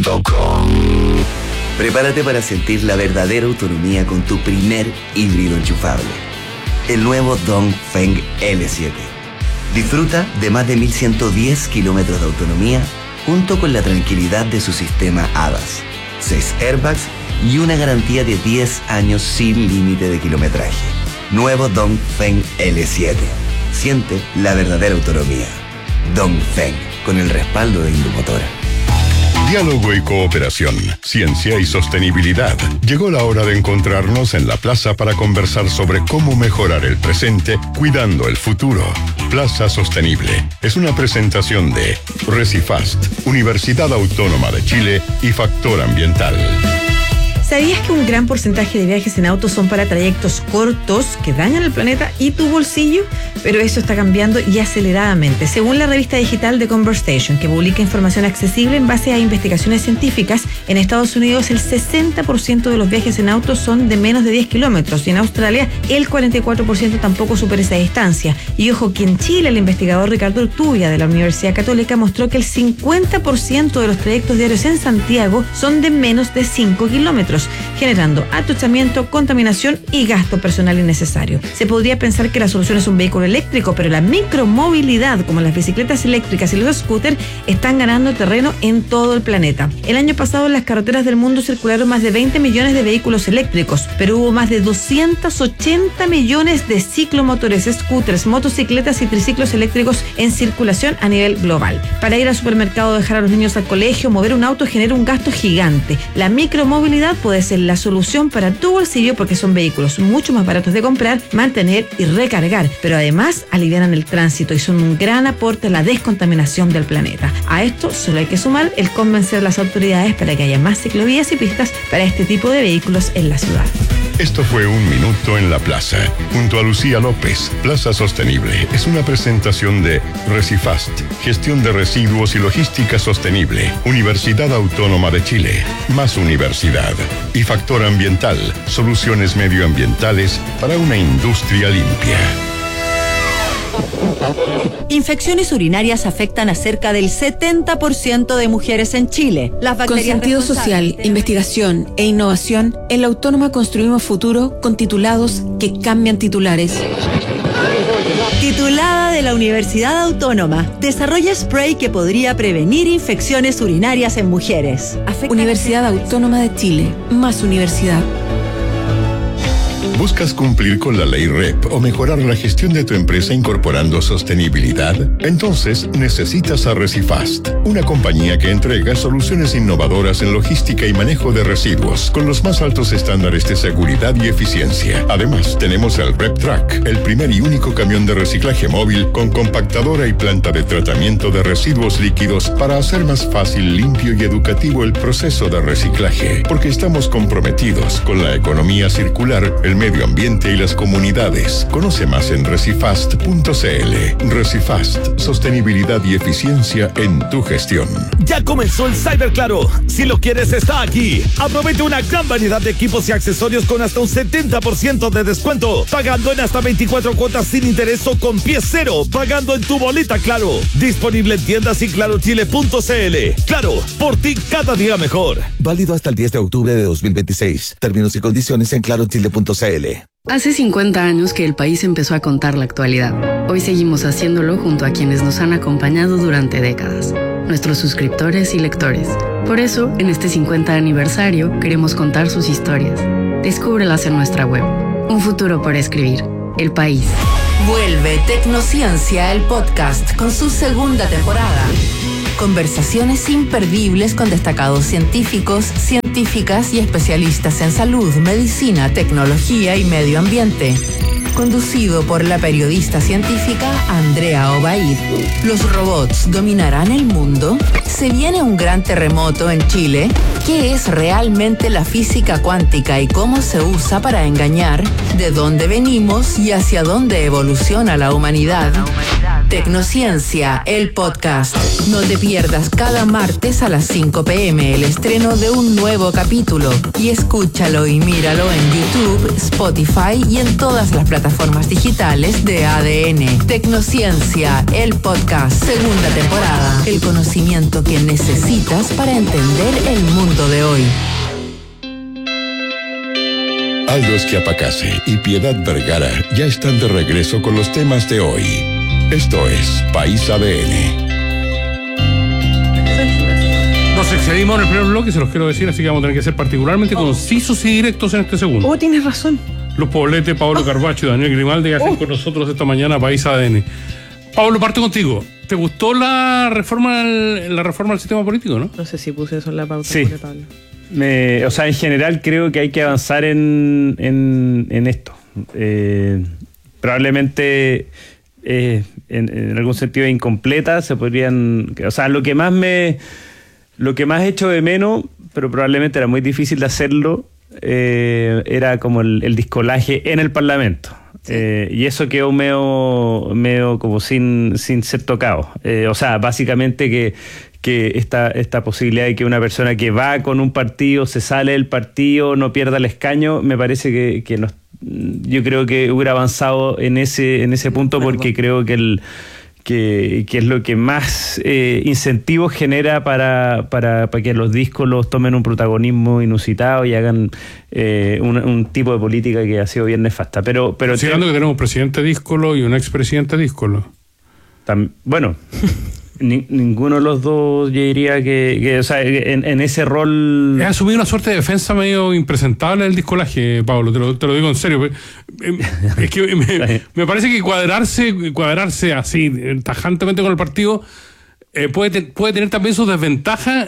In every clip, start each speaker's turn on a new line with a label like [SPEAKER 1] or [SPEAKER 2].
[SPEAKER 1] Prepárate para sentir la verdadera autonomía con tu primer híbrido enchufable, el nuevo Dongfeng L7. Disfruta de más de 1110 kilómetros de autonomía junto con la tranquilidad de su sistema ADAS, 6 airbags y una garantía de 10 años sin límite de kilometraje. Nuevo Dongfeng L7. Siente la verdadera autonomía. Dongfeng, con el respaldo de Indumotora.
[SPEAKER 2] Diálogo y cooperación, ciencia y sostenibilidad. Llegó la hora de encontrarnos en la plaza para conversar sobre cómo mejorar el presente cuidando el futuro. Plaza Sostenible es una presentación de Recifast, Universidad Autónoma de Chile y Factor Ambiental.
[SPEAKER 3] ¿Sabías que un gran porcentaje de viajes en auto son para trayectos cortos que dañan el planeta y tu bolsillo? Pero eso está cambiando y aceleradamente. Según la revista digital The Conversation, que publica información accesible en base a investigaciones científicas, en Estados Unidos el 60% de los viajes en auto son de menos de 10 kilómetros y en Australia el 44% tampoco supera esa distancia. Y ojo que en Chile el investigador Ricardo Urtubia de la Universidad Católica mostró que el 50% de los trayectos diarios en Santiago son de menos de 5 kilómetros. Generando atochamiento, contaminación y gasto personal innecesario. Se podría pensar que la solución es un vehículo eléctrico, pero la micromovilidad, como las bicicletas eléctricas y los scooters, están ganando terreno en todo el planeta. El año pasado en las carreteras del mundo circularon más de 20 millones de vehículos eléctricos, pero hubo más de 280 millones de ciclomotores, scooters, motocicletas y triciclos eléctricos en circulación a nivel global. Para ir al supermercado, dejar a los niños al colegio, mover un auto genera un gasto gigante. La micromovilidad puede ser la solución para tu bolsillo porque son vehículos mucho más baratos de comprar, mantener y recargar, pero además alivianan el tránsito y son un gran aporte a la descontaminación del planeta. A esto solo hay que sumar el convencer a las autoridades para que haya más ciclovías y pistas para este tipo de vehículos en la ciudad.
[SPEAKER 2] Esto fue Un Minuto en la Plaza, junto a Lucía López. Plaza Sostenible es una presentación de Recifast, Gestión de Residuos y Logística Sostenible, Universidad Autónoma de Chile, más universidad. Y Factor Ambiental, soluciones medioambientales para una industria limpia.
[SPEAKER 4] Infecciones urinarias afectan a cerca del 70% de mujeres en Chile.
[SPEAKER 5] Con sentido social, investigación e innovación, en la Autónoma construimos futuro con titulados que cambian titulares.
[SPEAKER 4] Titulada de la Universidad Autónoma, desarrolla spray que podría prevenir infecciones urinarias en mujeres.
[SPEAKER 5] Universidad Autónoma de Chile, más universidad.
[SPEAKER 2] ¿Buscas cumplir con la ley REP o mejorar la gestión de tu empresa incorporando sostenibilidad? Entonces necesitas a Recifast, una compañía que entrega soluciones innovadoras en logística y manejo de residuos con los más altos estándares de seguridad y eficiencia. Además, tenemos el RepTrack, el primer y único camión de reciclaje móvil con compactadora y planta de tratamiento de residuos líquidos para hacer más fácil, limpio y educativo el proceso de reciclaje, porque estamos comprometidos con la economía circular, el medio ambiente y las comunidades. Conoce más en recifast.cl. Recifast, sostenibilidad y eficiencia en tu gestión.
[SPEAKER 6] Ya comenzó el Cyber Claro. Si lo quieres, está aquí. Aprovecha una gran variedad de equipos y accesorios con hasta un 70% de descuento, pagando en hasta 24 cuotas sin interés o con pie cero, pagando en tu boleta Claro. Disponible en tiendas y clarochile.cl. Claro, por ti cada día mejor.
[SPEAKER 7] Válido hasta el 10 de octubre de 2026. Términos y condiciones en clarochile.cl.
[SPEAKER 8] Hace 50 años que el país empezó a contar la actualidad. Hoy seguimos haciéndolo junto a quienes nos han acompañado durante décadas, nuestros suscriptores y lectores. Por eso, en este 50 aniversario, queremos contar sus historias. Descúbrelas en nuestra web. Un futuro por escribir. El País.
[SPEAKER 9] Vuelve Tecnociencia, el podcast, con su segunda temporada. Conversaciones imperdibles con destacados científicos, científicas y especialistas en salud, medicina, tecnología y medio ambiente. Conducido por la periodista científica Andrea Obaid. ¿Los robots dominarán el mundo? ¿Se viene un gran terremoto en Chile? ¿Qué es realmente la física cuántica y cómo se usa para engañar? ¿De dónde venimos y hacia dónde evoluciona la humanidad? Tecnociencia, el podcast. No te pierdas cada martes a las 5 p.m. el estreno de un nuevo capítulo y escúchalo y míralo en YouTube, Spotify y en todas las plataformas digitales de ADN. Tecnociencia, el podcast, segunda temporada. El conocimiento que necesitas para entender el mundo de hoy.
[SPEAKER 2] Aldo Schiapacase y Piedad Vergara ya están de regreso con los temas de hoy. Esto es País ADN.
[SPEAKER 10] Nos excedimos en el primer bloque, se los quiero decir, así que vamos a tener que ser particularmente concisos y directos en este segundo.
[SPEAKER 3] Oh, tienes razón.
[SPEAKER 10] Luz Poblete, Pablo Carbacho y Daniel Grimaldi hacen con nosotros esta mañana País ADN. Pablo, parto contigo. ¿Te gustó la reforma al sistema político, no?
[SPEAKER 11] No sé si puse eso en la pauta.
[SPEAKER 12] Sí.
[SPEAKER 11] Pablo.
[SPEAKER 12] O sea, en general creo que hay que avanzar en esto. Probablemente en algún sentido incompleta se podrían... O sea, lo que más echo de menos, pero probablemente era muy difícil de hacerlo, era como el discolaje en el Parlamento. Sí. Y eso quedó medio como sin ser tocado. O sea, básicamente que esta posibilidad de que una persona que va con un partido, se sale del partido, no pierda el escaño, me parece que no, yo creo que hubiera avanzado en ese punto, porque creo que es lo que más incentivos genera para que los díscolos tomen un protagonismo inusitado y hagan un tipo de política que ha sido bien nefasta. Pero
[SPEAKER 10] considerando que tenemos un presidente díscolo y un expresidente díscolo.
[SPEAKER 12] Bueno, ninguno de los dos, yo diría que o sea, en ese rol...
[SPEAKER 10] He asumido una suerte de defensa medio impresentable del discolaje, Pablo, te lo digo en serio. Es que me parece que cuadrarse así tajantemente con el partido puede tener también sus desventajas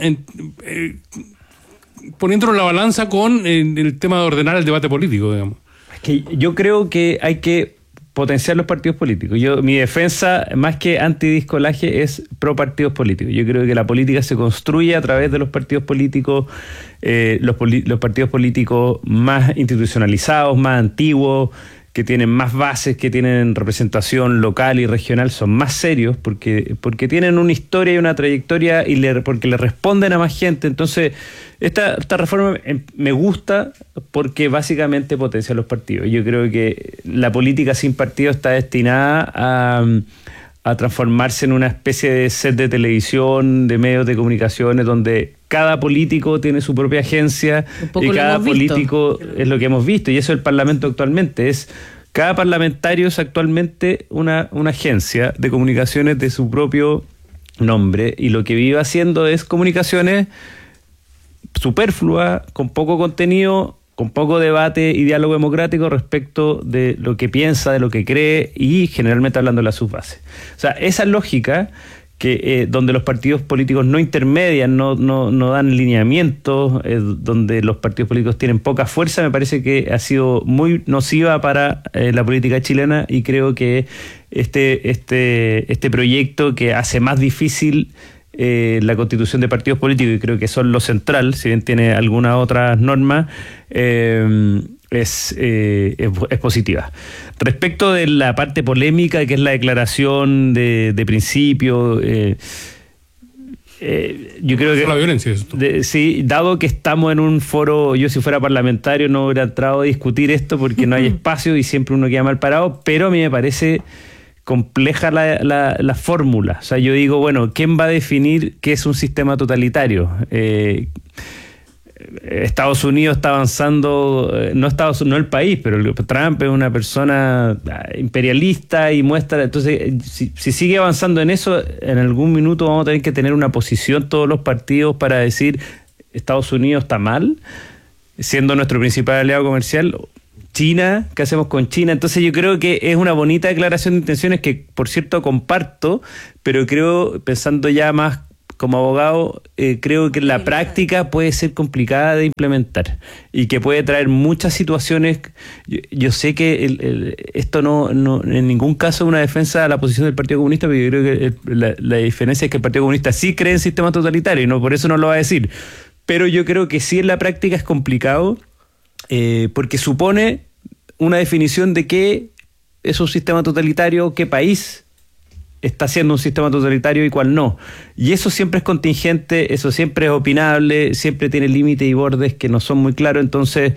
[SPEAKER 10] poniéndolo en la balanza con el tema de ordenar el debate político, digamos.
[SPEAKER 12] Es que yo creo que hay que potenciar los partidos políticos. Mi defensa, más que antidiscolaje, es pro partidos políticos. Yo creo que la política se construye a través de los partidos políticos, los partidos políticos más institucionalizados, más antiguos, que tienen más bases, que tienen representación local y regional, son más serios porque tienen una historia y una trayectoria y porque le responden a más gente. Entonces, esta reforma me gusta porque básicamente potencia los partidos. Yo creo que la política sin partido está destinada a transformarse en una especie de set de televisión, de medios de comunicaciones, donde cada político tiene su propia agencia y cada político es lo que hemos visto, y eso es el Parlamento actualmente. Cada parlamentario es actualmente una agencia de comunicaciones de su propio nombre, y lo que vive haciendo es comunicaciones superfluas, con poco contenido, con poco debate y diálogo democrático respecto de lo que piensa, de lo que cree, y generalmente hablando de las subbases. O sea, esa lógica que donde los partidos políticos no intermedian, no dan lineamientos, donde los partidos políticos tienen poca fuerza, me parece que ha sido muy nociva para la política chilena, y creo que este proyecto que hace más difícil la constitución de partidos políticos, y creo que son lo central, si bien tiene algunas otras normas, es positiva. Respecto de la parte polémica, que es la declaración de principio, yo creo que la violencia, sí, dado que estamos en un foro, yo si fuera parlamentario no hubiera entrado a discutir esto porque no hay espacio y siempre uno queda mal parado, pero a mí me parece compleja la fórmula. O sea, yo digo, bueno, ¿quién va a definir qué es un sistema totalitario? Estados Unidos está avanzando, no el país, pero Trump es una persona imperialista y muestra. Entonces, si sigue avanzando en eso, en algún minuto vamos a tener que tener una posición todos los partidos para decir Estados Unidos está mal, siendo nuestro principal aliado comercial. China, ¿qué hacemos con China? Entonces yo creo que es una bonita declaración de intenciones que, por cierto, comparto, pero creo, pensando ya más como abogado, creo que la práctica puede ser complicada de implementar y que puede traer muchas situaciones. Yo sé que esto no en ningún caso es una defensa de la posición del Partido Comunista, pero yo creo que la diferencia es que el Partido Comunista sí cree en sistemas totalitarios, y no, por eso no lo va a decir. Pero yo creo que sí en la práctica es complicado, porque supone una definición de qué es un sistema totalitario, qué país está siendo un sistema totalitario y cuál no. Y eso siempre es contingente, eso siempre es opinable, siempre tiene límites y bordes que no son muy claros. Entonces,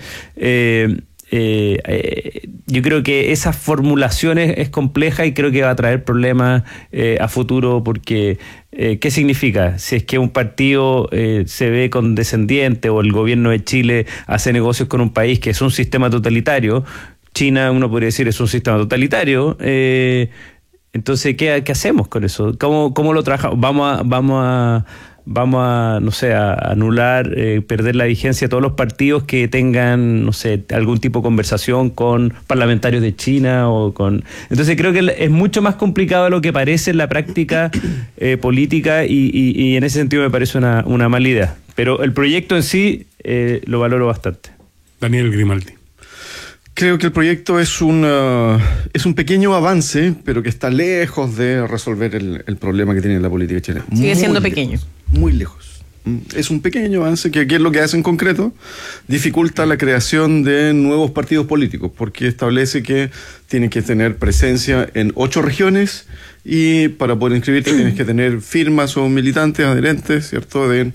[SPEAKER 12] yo creo que esa formulación es compleja y creo que va a traer problemas a futuro porque ¿qué significa? Si es que un partido se ve condescendiente o el gobierno de Chile hace negocios con un país que es un sistema totalitario, China, uno podría decir, es un sistema totalitario, entonces, ¿qué hacemos con eso? ¿Cómo lo trabajamos? Vamos a, no sé, a anular, perder la vigencia de todos los partidos que tengan, no sé, algún tipo de conversación con parlamentarios de China o con... Entonces creo que es mucho más complicado de lo que parece en la práctica política y en ese sentido me parece una mala idea. Pero el proyecto en sí lo valoro bastante.
[SPEAKER 10] Daniel Grimaldi.
[SPEAKER 11] Creo que el proyecto es un pequeño avance, pero que está lejos de resolver el problema que tiene la política chilena.
[SPEAKER 13] Sigue siendo pequeño.
[SPEAKER 11] Muy lejos. Es un pequeño avance que es lo que hace en concreto, dificulta la creación de nuevos partidos políticos, porque establece que tienen que tener presencia en 8 regiones y para poder inscribirte tienes que tener firmas o militantes, adherentes, ¿cierto? Del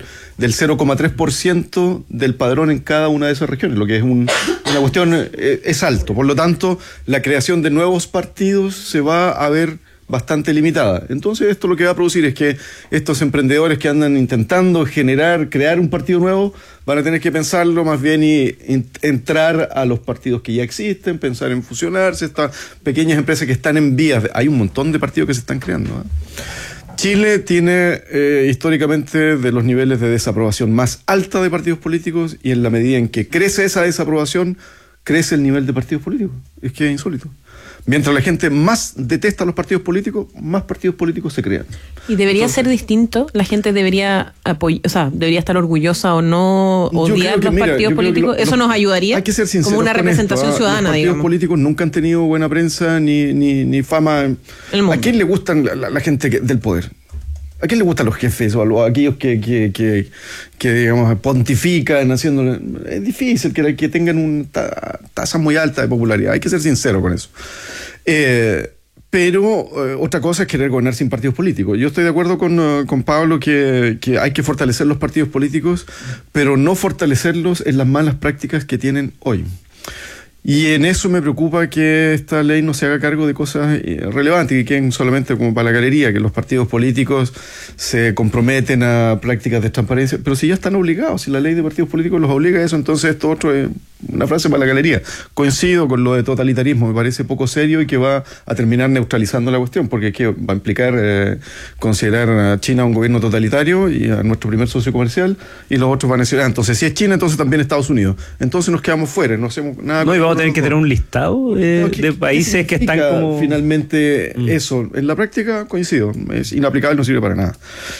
[SPEAKER 11] 0,3% del padrón en cada una de esas regiones, lo que es una cuestión, es alto. Por lo tanto, la creación de nuevos partidos se va a ver bastante limitada. Entonces esto lo que va a producir es que estos emprendedores que andan intentando crear un partido nuevo, van a tener que pensarlo más bien y entrar a los partidos que ya existen, pensar en fusionarse, estas pequeñas empresas que están en vías. Hay un montón de partidos que se están creando, ¿eh? Chile tiene históricamente de los niveles de desaprobación más alta de partidos políticos y en la medida en que crece esa desaprobación, crece el nivel de partidos políticos. Es que es insólito. Mientras la gente más detesta a los partidos políticos, más partidos políticos se crean.
[SPEAKER 13] Y debería ser distinto, la gente debería debería estar orgullosa o no odiar los partidos políticos. Eso nos ayudaría
[SPEAKER 11] hay que ser sinceros
[SPEAKER 13] como una representación ciudadana,
[SPEAKER 11] los partidos políticos nunca han tenido buena prensa ni fama. ¿A quién le gustan la gente del poder? ¿A quién le gustan los jefes o a aquellos que digamos, pontifican haciendo? Es difícil que tengan una tasa muy alta de popularidad. Hay que ser sincero con eso. Pero otra cosa es querer gobernar sin partidos políticos. Yo estoy de acuerdo con Pablo que hay que fortalecer los partidos políticos, pero no fortalecerlos en las malas prácticas que tienen hoy. Y en eso me preocupa que esta ley no se haga cargo de cosas relevantes, que queden solamente como para la galería, que los partidos políticos se comprometen a prácticas de transparencia, pero si ya están obligados, si la ley de partidos políticos los obliga a eso, entonces esto otro es una frase para la galería. Coincido con lo de totalitarismo, me parece poco serio y que va a terminar neutralizando la cuestión, porque es que va a implicar considerar a China un gobierno totalitario y a nuestro primer socio comercial, y los otros van a decir, entonces si es China, entonces también Estados Unidos. Entonces nos quedamos fuera, no hacemos nada.
[SPEAKER 12] No, y vamos a tener que tener un listado de países que están como...
[SPEAKER 11] Finalmente eso, en la práctica coincido, es inaplicable, no sirve para nada.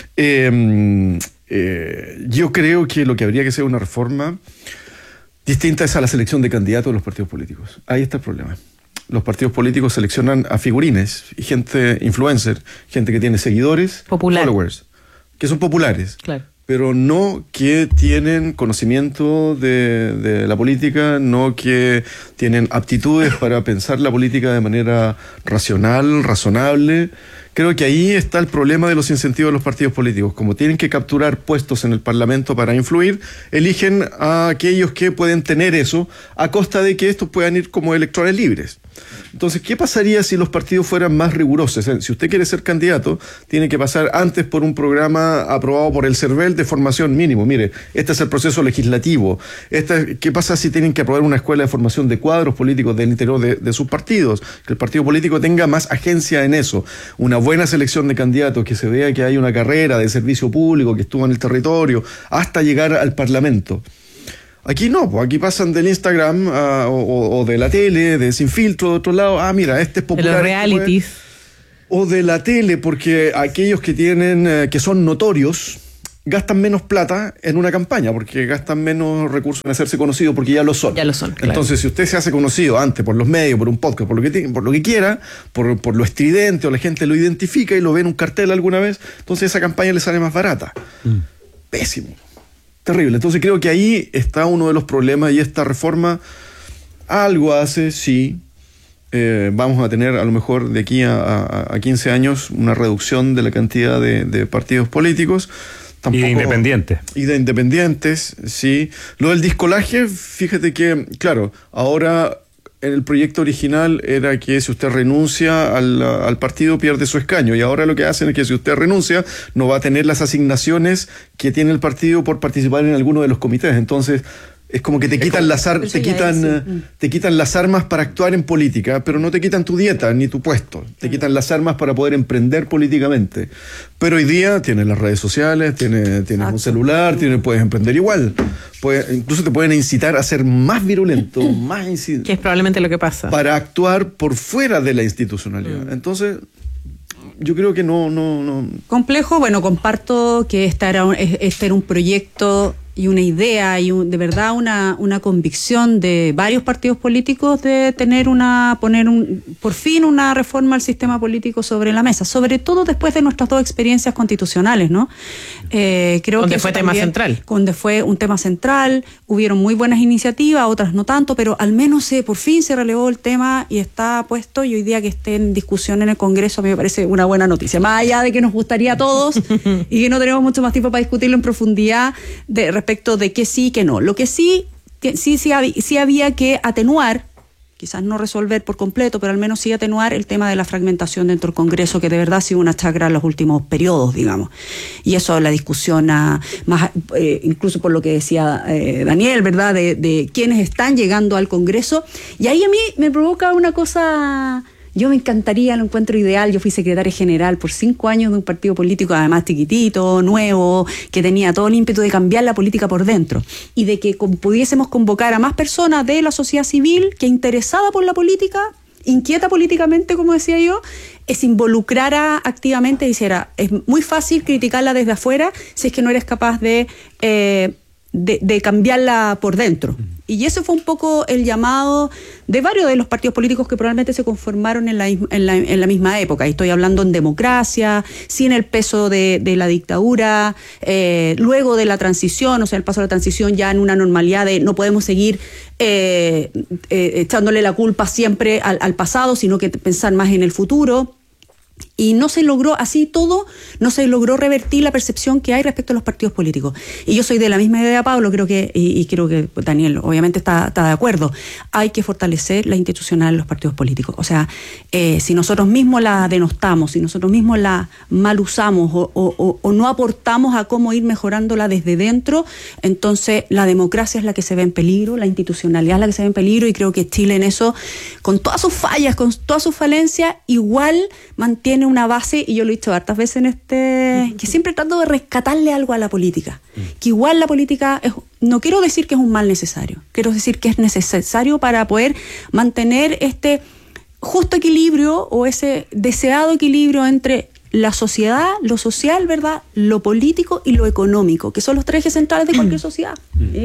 [SPEAKER 11] Yo creo que lo que habría que ser una reforma distinta es a la selección de candidatos de los partidos políticos. Ahí está el problema. Los partidos políticos seleccionan a figurines y gente influencer, gente que tiene seguidores, followers, que son populares, claro, pero no que tienen conocimiento de la política, no que tienen aptitudes para pensar la política de manera racional, razonable. Creo que ahí está el problema de los incentivos de los partidos políticos. Como tienen que capturar puestos en el Parlamento para influir, eligen a aquellos que pueden tener eso a costa de que estos puedan ir como electores libres. Entonces, ¿qué pasaría si los partidos fueran más rigurosos? Si usted quiere ser candidato, tiene que pasar antes por un programa aprobado por el CERVEL de formación mínimo. Mire, este es el proceso legislativo. ¿Qué pasa si tienen que aprobar una escuela de formación de cuadros políticos del interior de sus partidos? Que el partido político tenga más agencia en eso. Una buena selección de candidatos, que se vea que hay una carrera de servicio público, que estuvo en el territorio, hasta llegar al Parlamento. Aquí no, pues aquí pasan del Instagram o de la tele, de Sin Filtro, de otro lado. Mira, este es popular.
[SPEAKER 13] De los realities.
[SPEAKER 11] O de la tele, porque aquellos que tienen, que son notorios, gastan menos plata en una campaña, porque gastan menos recursos en hacerse conocidos, porque ya lo son.
[SPEAKER 13] Ya lo son, claro.
[SPEAKER 11] Entonces, si usted se hace conocido antes por los medios, por un podcast, por lo que quiera, por lo estridente, o la gente lo identifica y lo ve en un cartel alguna vez, entonces esa campaña le sale más barata. Pésimo. Terrible. Entonces creo que ahí está uno de los problemas, y esta reforma algo hace, sí, vamos a tener a lo mejor de aquí a 15 años una reducción de la cantidad de partidos políticos. Tampoco,
[SPEAKER 12] y de independientes.
[SPEAKER 11] Y de independientes, sí. Lo del discolaje, fíjate que, claro, ahora en el proyecto original era que si usted renuncia al partido pierde su escaño, y ahora lo que hacen es que si usted renuncia no va a tener las asignaciones que tiene el partido por participar en alguno de los comités. Entonces es como que te quitan las armas para actuar en política, pero no te quitan tu dieta ni tu puesto. Te quitan las armas para poder emprender políticamente. Pero hoy día tienes las redes sociales, tienes un celular, puedes emprender igual. Incluso te pueden incitar a ser más virulento,
[SPEAKER 13] que es probablemente lo que pasa.
[SPEAKER 11] Para actuar por fuera de la institucionalidad. Entonces, yo creo que no.
[SPEAKER 14] Complejo, bueno, comparto que este era un proyecto y una idea y de verdad una convicción de varios partidos políticos de poner por fin una reforma al sistema político sobre la mesa, sobre todo después de nuestras 2 experiencias constitucionales, ¿no? Creo
[SPEAKER 13] donde
[SPEAKER 14] que
[SPEAKER 13] fue tema central.
[SPEAKER 14] Donde fue un tema central, hubieron muy buenas iniciativas, otras no tanto, pero al menos por fin se relevó el tema y está puesto, y hoy día que esté en discusión en el Congreso a mí me parece una buena noticia, más allá de que nos gustaría a todos y que no tenemos mucho más tiempo para discutirlo en profundidad respecto de que sí y que no. Lo que sí había que atenuar, quizás no resolver por completo, pero al menos sí atenuar el tema de la fragmentación dentro del Congreso, que de verdad ha sido una chacra en los últimos periodos, digamos. Y eso, la discusión más, incluso por lo que decía Daniel, ¿verdad? De quienes están llegando al Congreso. Y ahí a mí me provoca una cosa. Yo me encantaría, lo encuentro ideal. Yo fui secretaria general por 5 años de un partido político, además chiquitito, nuevo, que tenía todo el ímpetu de cambiar la política por dentro y de que pudiésemos convocar a más personas de la sociedad civil que, interesada por la política, inquieta políticamente, como decía yo, se involucrara activamente y hiciera. Es muy fácil criticarla desde afuera si es que no eres capaz de cambiarla por dentro. Y ese fue un poco el llamado de varios de los partidos políticos que probablemente se conformaron en la misma época. Y estoy hablando en democracia, sin el peso de la dictadura, luego de la transición, o sea, el paso de la transición ya en una normalidad de no podemos seguir echándole la culpa siempre al pasado, sino que pensar más en el futuro. Y no se logró, así todo, no se logró revertir la percepción que hay respecto a los partidos políticos. Y yo soy de la misma idea, Pablo, creo que, y creo que Daniel obviamente está de acuerdo. Hay que fortalecer la institucional de los partidos políticos. O sea, si nosotros mismos la denostamos, si nosotros mismos la mal usamos o no aportamos a cómo ir mejorándola desde dentro, entonces la democracia es la que se ve en peligro, la institucionalidad es la que se ve en peligro, y creo que Chile en eso, con todas sus fallas, con todas sus falencias, igual mantiene una base, y yo lo he dicho hartas veces que siempre trato de rescatarle algo a la política, que igual la política no quiero decir que es un mal necesario, quiero decir que es necesario para poder mantener este justo equilibrio o ese deseado equilibrio entre la sociedad, lo social, ¿verdad?, lo político y lo económico, que son los 3 ejes centrales de cualquier sociedad.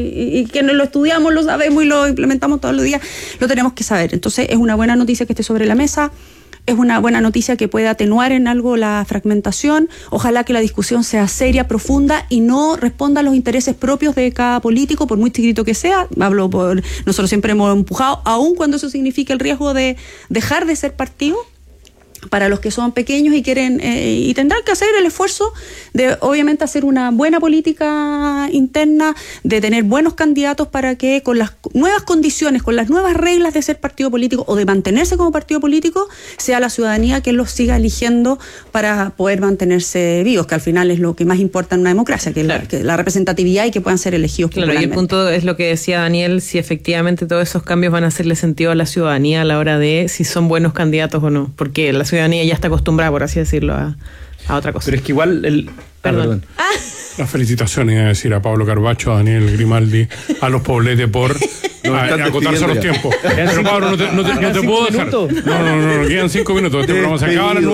[SPEAKER 14] Y que lo estudiamos, lo sabemos y lo implementamos todos los días, lo tenemos que saber. Entonces es una buena noticia que esté sobre la mesa. Es una buena noticia que pueda atenuar en algo la fragmentación. Ojalá que la discusión sea seria, profunda y no responda a los intereses propios de cada político, por muy chiquito que sea. Nosotros siempre hemos empujado, aun cuando eso signifique el riesgo de dejar de ser partido, para los que son pequeños y quieren y tendrán que hacer el esfuerzo de obviamente hacer una buena política interna, de tener buenos candidatos para que con las nuevas condiciones, con las nuevas reglas de ser partido político o de mantenerse como partido político, sea la ciudadanía quien los siga eligiendo para poder mantenerse vivos, que al final es lo que más importa en una democracia, que la representatividad y que puedan ser elegidos popularmente.
[SPEAKER 13] Y el punto es lo que decía Daniel, si efectivamente todos esos cambios van a hacerle sentido a la ciudadanía a la hora de si son buenos candidatos o no, porque la ciudadanía ya está acostumbrada, por así decirlo, a otra cosa.
[SPEAKER 12] Pero es que igual perdón.
[SPEAKER 10] Las felicitaciones, a decir, a Pablo Carbacho, a Daniel Grimaldi, a los Poblete por acotarse los tiempos. Pero Pablo, no te puedo dejar. No, quedan 5 minutos. Este programa se acaba a las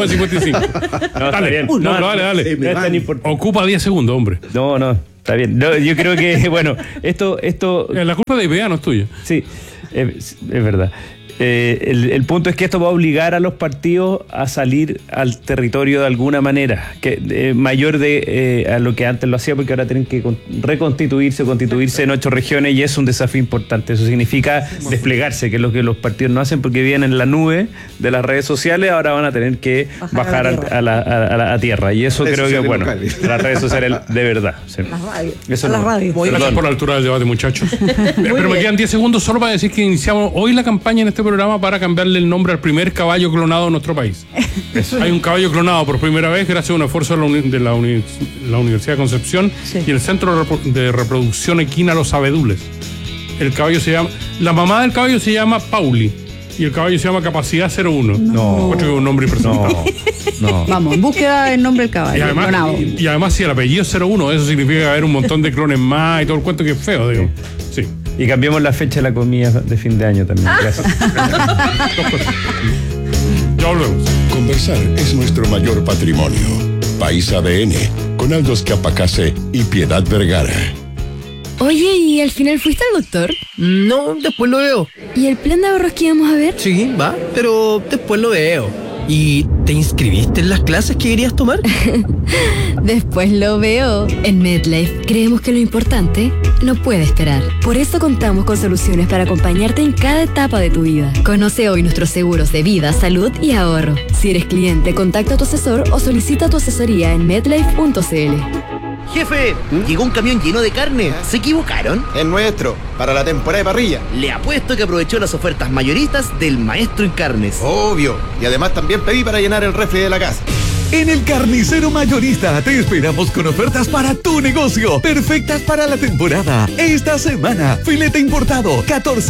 [SPEAKER 10] 9:55. Dale, dale. Ocupa 10 segundos, hombre.
[SPEAKER 12] No, está bien. No, yo creo que, bueno, esto...
[SPEAKER 10] La culpa de IPA no es tuya.
[SPEAKER 12] Sí, es verdad. El punto es que esto va a obligar a los partidos a salir al territorio de alguna manera, que mayor a lo que antes lo hacía, porque ahora tienen que constituirse en 8 regiones, y es un desafío importante. Eso significa desplegarse, que es lo que los partidos no hacen, porque vienen en la nube de las redes sociales, ahora van a tener que bajar a la tierra, y eso creo que es bueno. Las redes sociales de verdad. Sí.
[SPEAKER 14] Las radios.
[SPEAKER 12] Eso
[SPEAKER 14] las
[SPEAKER 12] no.
[SPEAKER 14] radios.
[SPEAKER 10] Gracias por la altura del debate, muchachos. Pero me quedan 10 segundos solo para decir que iniciamos hoy la campaña en este programa para cambiarle el nombre al primer caballo clonado de nuestro país. Hay un caballo clonado por primera vez gracias a un esfuerzo de la Universidad de Concepción y el Centro de Reproducción Equina Los Abedules. El caballo se llama, la mamá del caballo se llama Pauli y el caballo se llama Capacidad 01.
[SPEAKER 12] No.
[SPEAKER 10] Creo que es un nombre impresentable.
[SPEAKER 14] No. Vamos, en búsqueda del nombre del caballo.
[SPEAKER 10] Y además, si el apellido es 01, eso significa que va a haber un montón de clones más y todo el cuento, que es feo, digo. Sí.
[SPEAKER 12] Y cambiamos la fecha de la comida de fin de año también. Gracias.
[SPEAKER 10] Ya volvemos.
[SPEAKER 2] Conversar es nuestro mayor patrimonio. País ADN, con Aldo Escapacase y Piedad Vergara.
[SPEAKER 15] Oye, ¿y al final fuiste al doctor?
[SPEAKER 16] No, después lo veo.
[SPEAKER 15] ¿Y el plan de ahorros que íbamos a ver?
[SPEAKER 16] Sí, va, pero después lo veo. ¿Y te inscribiste en las clases que querías tomar?
[SPEAKER 15] Después lo veo. En MedLife creemos que lo importante no puede esperar. Por eso contamos con soluciones para acompañarte en cada etapa de tu vida. Conoce hoy nuestros seguros de vida, salud y ahorro. Si eres cliente, contacta a tu asesor o solicita tu asesoría en medlife.cl.
[SPEAKER 17] Jefe, llegó un camión lleno de carne. ¿Se equivocaron?
[SPEAKER 18] Es nuestro, para la temporada de parrilla.
[SPEAKER 17] Le apuesto que aprovechó las ofertas mayoristas del maestro en carnes.
[SPEAKER 18] Obvio. Y además también pedí para llenar el refri de la casa.
[SPEAKER 19] En el Carnicero Mayorista te esperamos con ofertas para tu negocio, perfectas para la temporada. Esta semana, filete importado,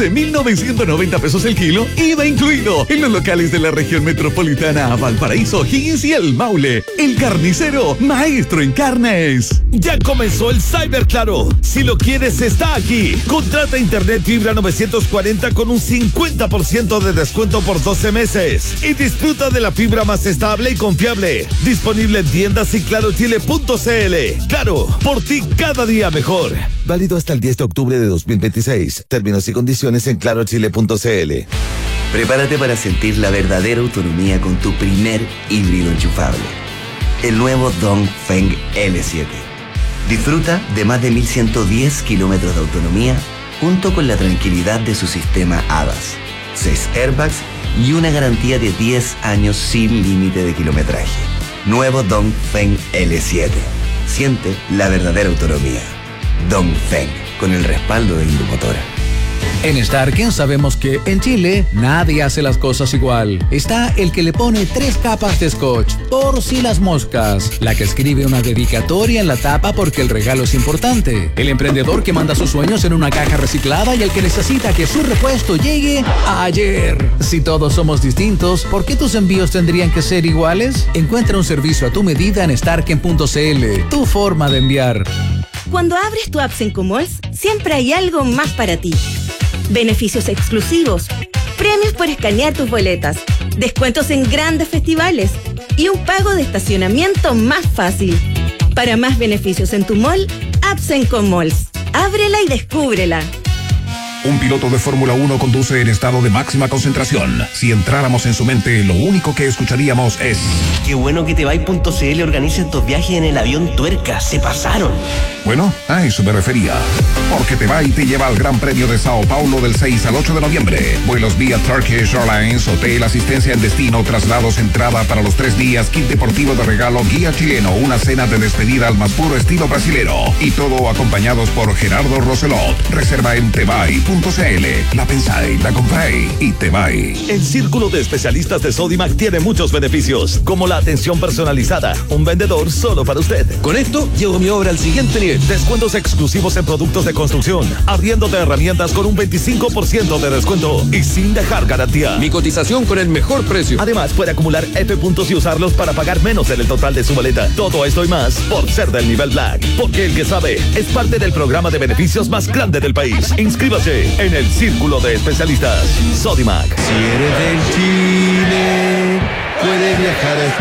[SPEAKER 19] 14,990 pesos el kilo, IVA incluido, en los locales de la región metropolitana, Valparaíso, Higgins y El Maule. El Carnicero, maestro en carnes.
[SPEAKER 6] Ya comenzó el Cyber Claro. Si lo quieres, está aquí. Contrata internet fibra 940 con un 50% de descuento por 12 meses. Y disfruta de la fibra más estable y confiable. Disponible en tiendas y clarochile.cl. Claro, por ti cada día mejor.
[SPEAKER 7] Válido hasta el 10 de octubre de 2026. Términos y condiciones en clarochile.cl.
[SPEAKER 1] Prepárate para sentir la verdadera autonomía con tu primer híbrido enchufable. El nuevo Dongfeng L7. Disfruta de más de 1110 kilómetros de autonomía junto con la tranquilidad de su sistema ADAS, 6 airbags y una garantía de 10 años sin límite de kilometraje. Nuevo Dongfeng L7. Siente la verdadera autonomía. Dongfeng, con el respaldo de Indumotora.
[SPEAKER 20] En Starken sabemos que en Chile nadie hace las cosas igual. Está el que le pone 3 capas de scotch por si las moscas, la que escribe una dedicatoria en la tapa porque el regalo es importante, el emprendedor que manda sus sueños en una caja reciclada y el que necesita que su repuesto llegue ayer. Si todos somos distintos, ¿por qué tus envíos tendrían que ser iguales? Encuentra un servicio a tu medida en starken.cl, tu forma de enviar.
[SPEAKER 21] Cuando abres tu app Sencomalls, siempre hay algo más para ti. Beneficios exclusivos, premios por escanear tus boletas, descuentos en grandes festivales y un pago de estacionamiento más fácil. Para más beneficios en tu mall, App Sencomalls. Ábrela y descúbrela.
[SPEAKER 22] Un piloto de Fórmula 1 conduce en estado de máxima concentración. Si entráramos en su mente, lo único que escucharíamos es...
[SPEAKER 17] Qué bueno que Tebay.cl organice estos viajes en el avión Tuerca. Se pasaron.
[SPEAKER 22] Bueno, a eso me refería. Porque Tebay te lleva al Gran Premio de Sao Paulo del 6 al 8 de noviembre. Vuelos vía Turkish Airlines, hotel, asistencia en destino, traslados, entrada para los 3 días, kit deportivo de regalo, guía chileno, una cena de despedida al más puro estilo brasilero. Y todo acompañados por Gerardo Roselot. Reserva en Tebay.cl. La pensáis, la compráis y te vais.
[SPEAKER 6] El Círculo de Especialistas de Sodimac tiene muchos beneficios, como la atención personalizada, un vendedor solo para usted.
[SPEAKER 23] Con esto, llevo mi obra al siguiente nivel.
[SPEAKER 6] Descuentos exclusivos en productos de construcción, arriendo de herramientas con un 25% de descuento y sin dejar garantía.
[SPEAKER 23] Mi cotización con el mejor precio.
[SPEAKER 6] Además, puede acumular F puntos y usarlos para pagar menos en el total de su boleta. Todo esto y más por ser del nivel Black. Porque el que sabe es parte del programa de beneficios más grande del país. Inscríbase en el Círculo de Especialistas Sodimac.
[SPEAKER 24] Si eres del Chile, puedes viajar a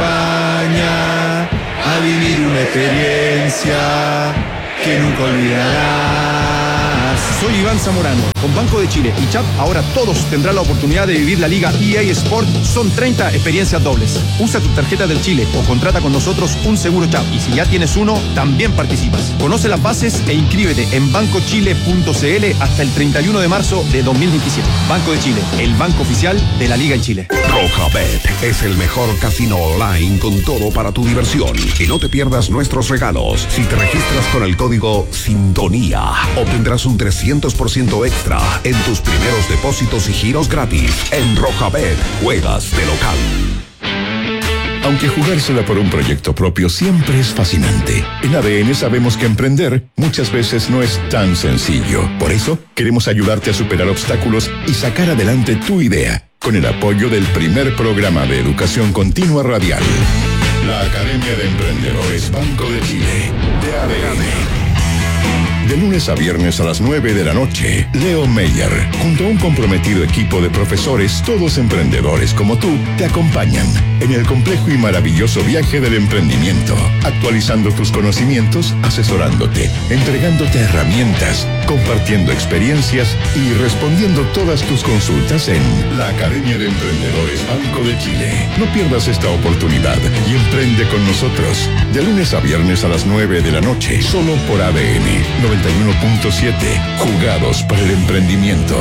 [SPEAKER 24] España a vivir una experiencia que nunca olvidarás.
[SPEAKER 4] Soy Iván Zamorano. Con Banco de Chile y CHAP, ahora todos tendrán la oportunidad de vivir la Liga EA Sport. Son 30 experiencias dobles. Usa tu tarjeta del Chile o contrata con nosotros un seguro CHAP. Y si ya tienes uno, también participas. Conoce las bases e inscríbete en bancochile.cl hasta el 31 de marzo de 2027. Banco de Chile, el banco oficial de la Liga en Chile.
[SPEAKER 22] Rojabet es el mejor casino online con todo para tu diversión. Y no te pierdas nuestros regalos. Si te registras con el código Sintonía, obtendrás un 300% extra en tus primeros depósitos y giros gratis. En Rojabet, juegas de local.
[SPEAKER 2] Aunque jugársela por un proyecto propio siempre es fascinante, en ADN sabemos que emprender muchas veces no es tan sencillo. Por eso, queremos ayudarte a superar obstáculos y sacar adelante tu idea, con el apoyo del primer programa de educación continua radial. La Academia de Emprendedores Banco de Chile, de ADN. De lunes a viernes a las 9 de la noche, Leo Meyer, junto a un comprometido equipo de profesores, todos emprendedores como tú, te acompañan en el complejo y maravilloso viaje del emprendimiento, actualizando tus conocimientos, asesorándote, entregándote herramientas, compartiendo experiencias y respondiendo todas tus consultas en la Academia de Emprendedores Banco de Chile. No pierdas esta oportunidad y emprende con nosotros. De lunes a viernes a las 9 de la noche, solo por ADN 91.7, jugados para el emprendimiento.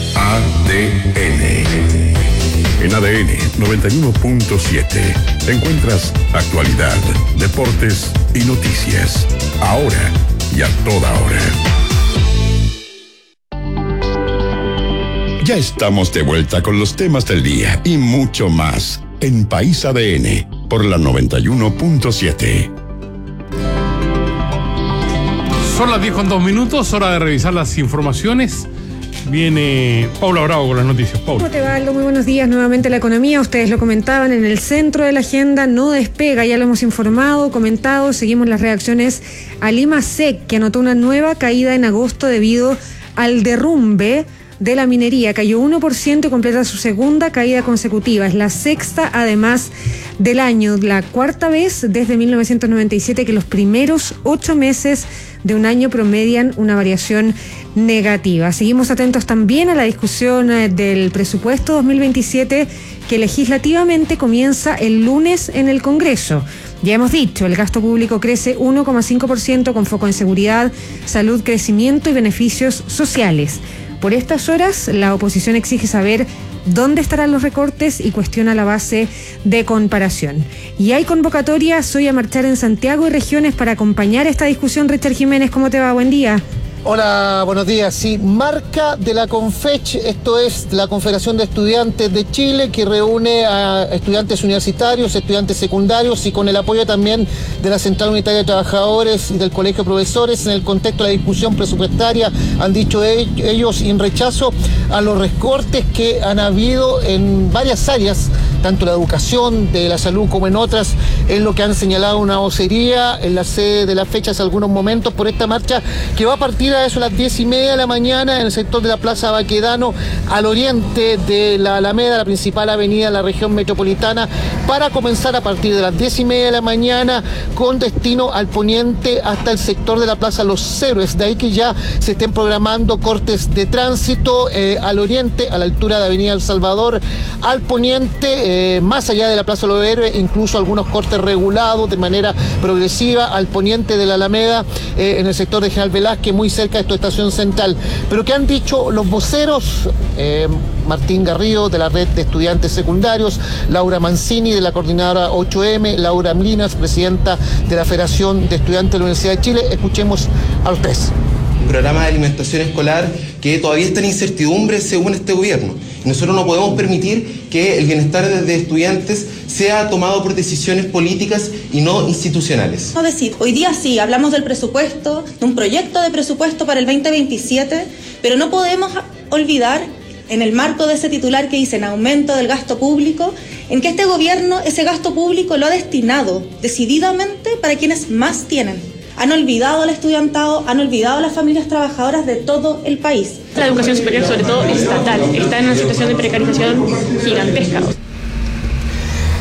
[SPEAKER 2] ADN. En ADN 91.7 encuentras actualidad, deportes y noticias. Ahora y a toda hora. Ya estamos de vuelta con los temas del día y mucho más en País ADN por la 91.7.
[SPEAKER 10] Son las 10:02, hora de revisar las informaciones. Viene Paula Bravo con las noticias. Paula.
[SPEAKER 5] ¿Cómo te va, Aldo? Muy buenos días. Nuevamente la economía, ustedes lo comentaban, en el centro de la agenda no despega, ya lo hemos informado, comentado, seguimos las reacciones al IMASEC, que anotó una nueva caída en agosto debido al derrumbe de la minería. Cayó 1% y completa su segunda caída consecutiva. Es la sexta, además, del año, la cuarta vez desde 1997 que los primeros 8 meses de un año promedian una variación negativa. Seguimos atentos también a la discusión del presupuesto 2027 que legislativamente comienza el lunes en el Congreso. Ya hemos dicho, el gasto público crece 1,5% con foco en seguridad, salud, crecimiento y beneficios sociales. Por estas horas, la oposición exige saber dónde estarán los recortes y cuestiona la base de comparación. Y hay convocatorias hoy a marchar en Santiago y regiones para acompañar esta discusión. Richard Jiménez, ¿cómo te va? Buen día.
[SPEAKER 8] Hola, buenos días. Sí, marca de la CONFECH, esto es la Confederación de Estudiantes de Chile, que reúne a estudiantes universitarios, estudiantes secundarios y con el apoyo también de la Central Unitaria de Trabajadores y del Colegio de Profesores en el contexto de la discusión presupuestaria. Han dicho ellos en rechazo a los recortes que han habido en varias áreas, tanto la educación, de la salud como en otras, es lo que han señalado una vocería en la sede de la fecha hace algunos momentos por esta marcha que va a partir a eso a las 10:30 de la mañana en el sector de la Plaza Baquedano, al oriente de la Alameda, la principal avenida de la región metropolitana, para comenzar a partir de las 10:30 de la mañana con destino al poniente hasta el sector de la Plaza Los Héroes. De ahí que ya se estén programando cortes de tránsito al oriente, a la altura de Avenida El Salvador, al poniente, más allá de la Plaza Los Héroes, incluso algunos cortes regulados de manera progresiva al poniente de la Alameda, en el sector de General Velázquez, muy cerca de esta estación central. Pero ¿qué han dicho los voceros? Martín Garrido, de la Red de Estudiantes Secundarios, Laura Mancini, de la Coordinadora 8M, Laura Mlinas, presidenta de la Federación de Estudiantes de la Universidad de Chile. Escuchemos a los tres.
[SPEAKER 9] Un programa de alimentación escolar que todavía está en incertidumbre según este gobierno. Nosotros no podemos permitir que el bienestar de estudiantes sea tomado por decisiones políticas y no institucionales.
[SPEAKER 25] Es decir, hoy día sí, hablamos del presupuesto, de un proyecto de presupuesto para el 2027, pero no podemos olvidar, en el marco de ese titular que dice en aumento del gasto público, en que este gobierno ese gasto público lo ha destinado decididamente para quienes más tienen. Han olvidado al estudiantado, han olvidado a las familias trabajadoras de todo el país.
[SPEAKER 26] La educación superior, sobre todo estatal, está en una situación de precarización gigantesca.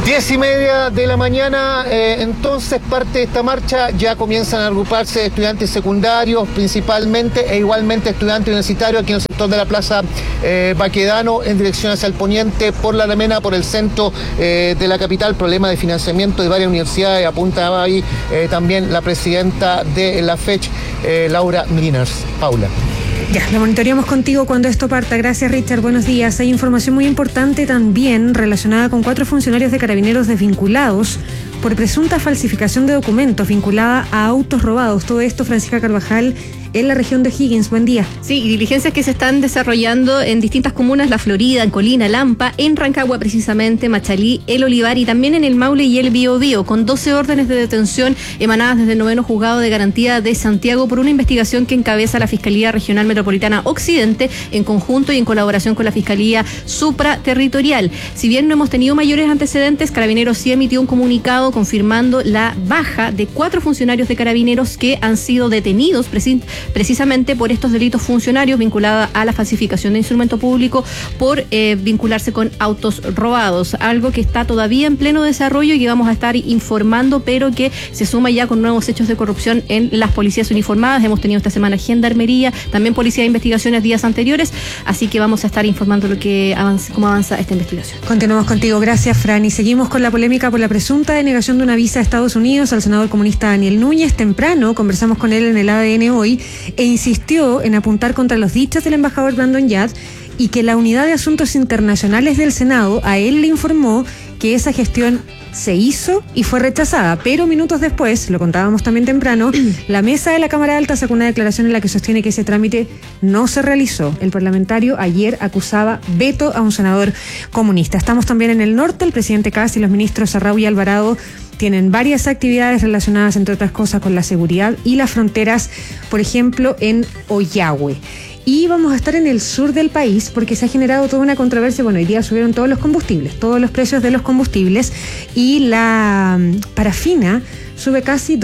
[SPEAKER 8] 10:30 de la mañana, entonces parte de esta marcha, ya comienzan a agruparse estudiantes secundarios principalmente e igualmente estudiantes universitarios aquí en el sector de la Plaza Baquedano en dirección hacia el poniente por la Alameda, por el centro de la capital. Problema de financiamiento de varias universidades, apuntaba ahí también la presidenta de la FECH, Laura Mlinars. Paula.
[SPEAKER 5] Ya, lo monitoreamos contigo cuando esto parta. Gracias, Richard. Buenos días. Hay información muy importante también relacionada con 4 funcionarios de Carabineros desvinculados por presunta falsificación de documentos vinculada a autos robados. Todo esto, Francisca Carvajal, en la región de Higgins. Buen día.
[SPEAKER 3] Sí, diligencias que se están desarrollando en distintas comunas, La Florida, en Colina, Lampa, en Rancagua precisamente, Machalí, El Olivar y también en el Maule y el Biobío, con 12 órdenes de detención emanadas desde el 9º Juzgado de Garantía de Santiago por una investigación que encabeza la Fiscalía Regional Metropolitana Occidente en conjunto y en colaboración con la Fiscalía Supraterritorial. Si bien no hemos tenido mayores antecedentes, Carabineros sí emitió un comunicado confirmando la baja de 4 funcionarios de Carabineros que han sido detenidos precisamente por estos delitos funcionarios vinculados a la falsificación de instrumento público por vincularse con autos robados, algo que está todavía en pleno desarrollo y que vamos a estar informando, pero que se suma ya con nuevos hechos de corrupción en las policías uniformadas. Hemos tenido esta semana Gendarmería, también Policía de Investigaciones días anteriores, así que vamos a estar informando cómo avanza esta investigación.
[SPEAKER 5] Continuamos contigo, gracias, Fran, y seguimos con la polémica por la presunta denegación de una visa a Estados Unidos al senador comunista Daniel Núñez. Temprano conversamos con él en el ADN hoy e insistió en apuntar contra los dichos del embajador Brandon Yad y que la Unidad de Asuntos Internacionales del Senado a él le informó que esa gestión se hizo y fue rechazada, pero minutos después, lo contábamos también temprano, la mesa de la Cámara Alta sacó una declaración en la que sostiene que ese trámite no se realizó. El parlamentario ayer acusaba veto a un senador comunista. Estamos también en el norte. El presidente Kast y los ministros Sarraui y Alvarado tienen varias actividades relacionadas, entre otras cosas, con la seguridad y las fronteras, por ejemplo, en Ollagüe. Y vamos a estar en el sur del país porque se ha generado toda una controversia. Bueno, hoy día subieron todos los combustibles, todos los precios de los combustibles, y la parafina sube casi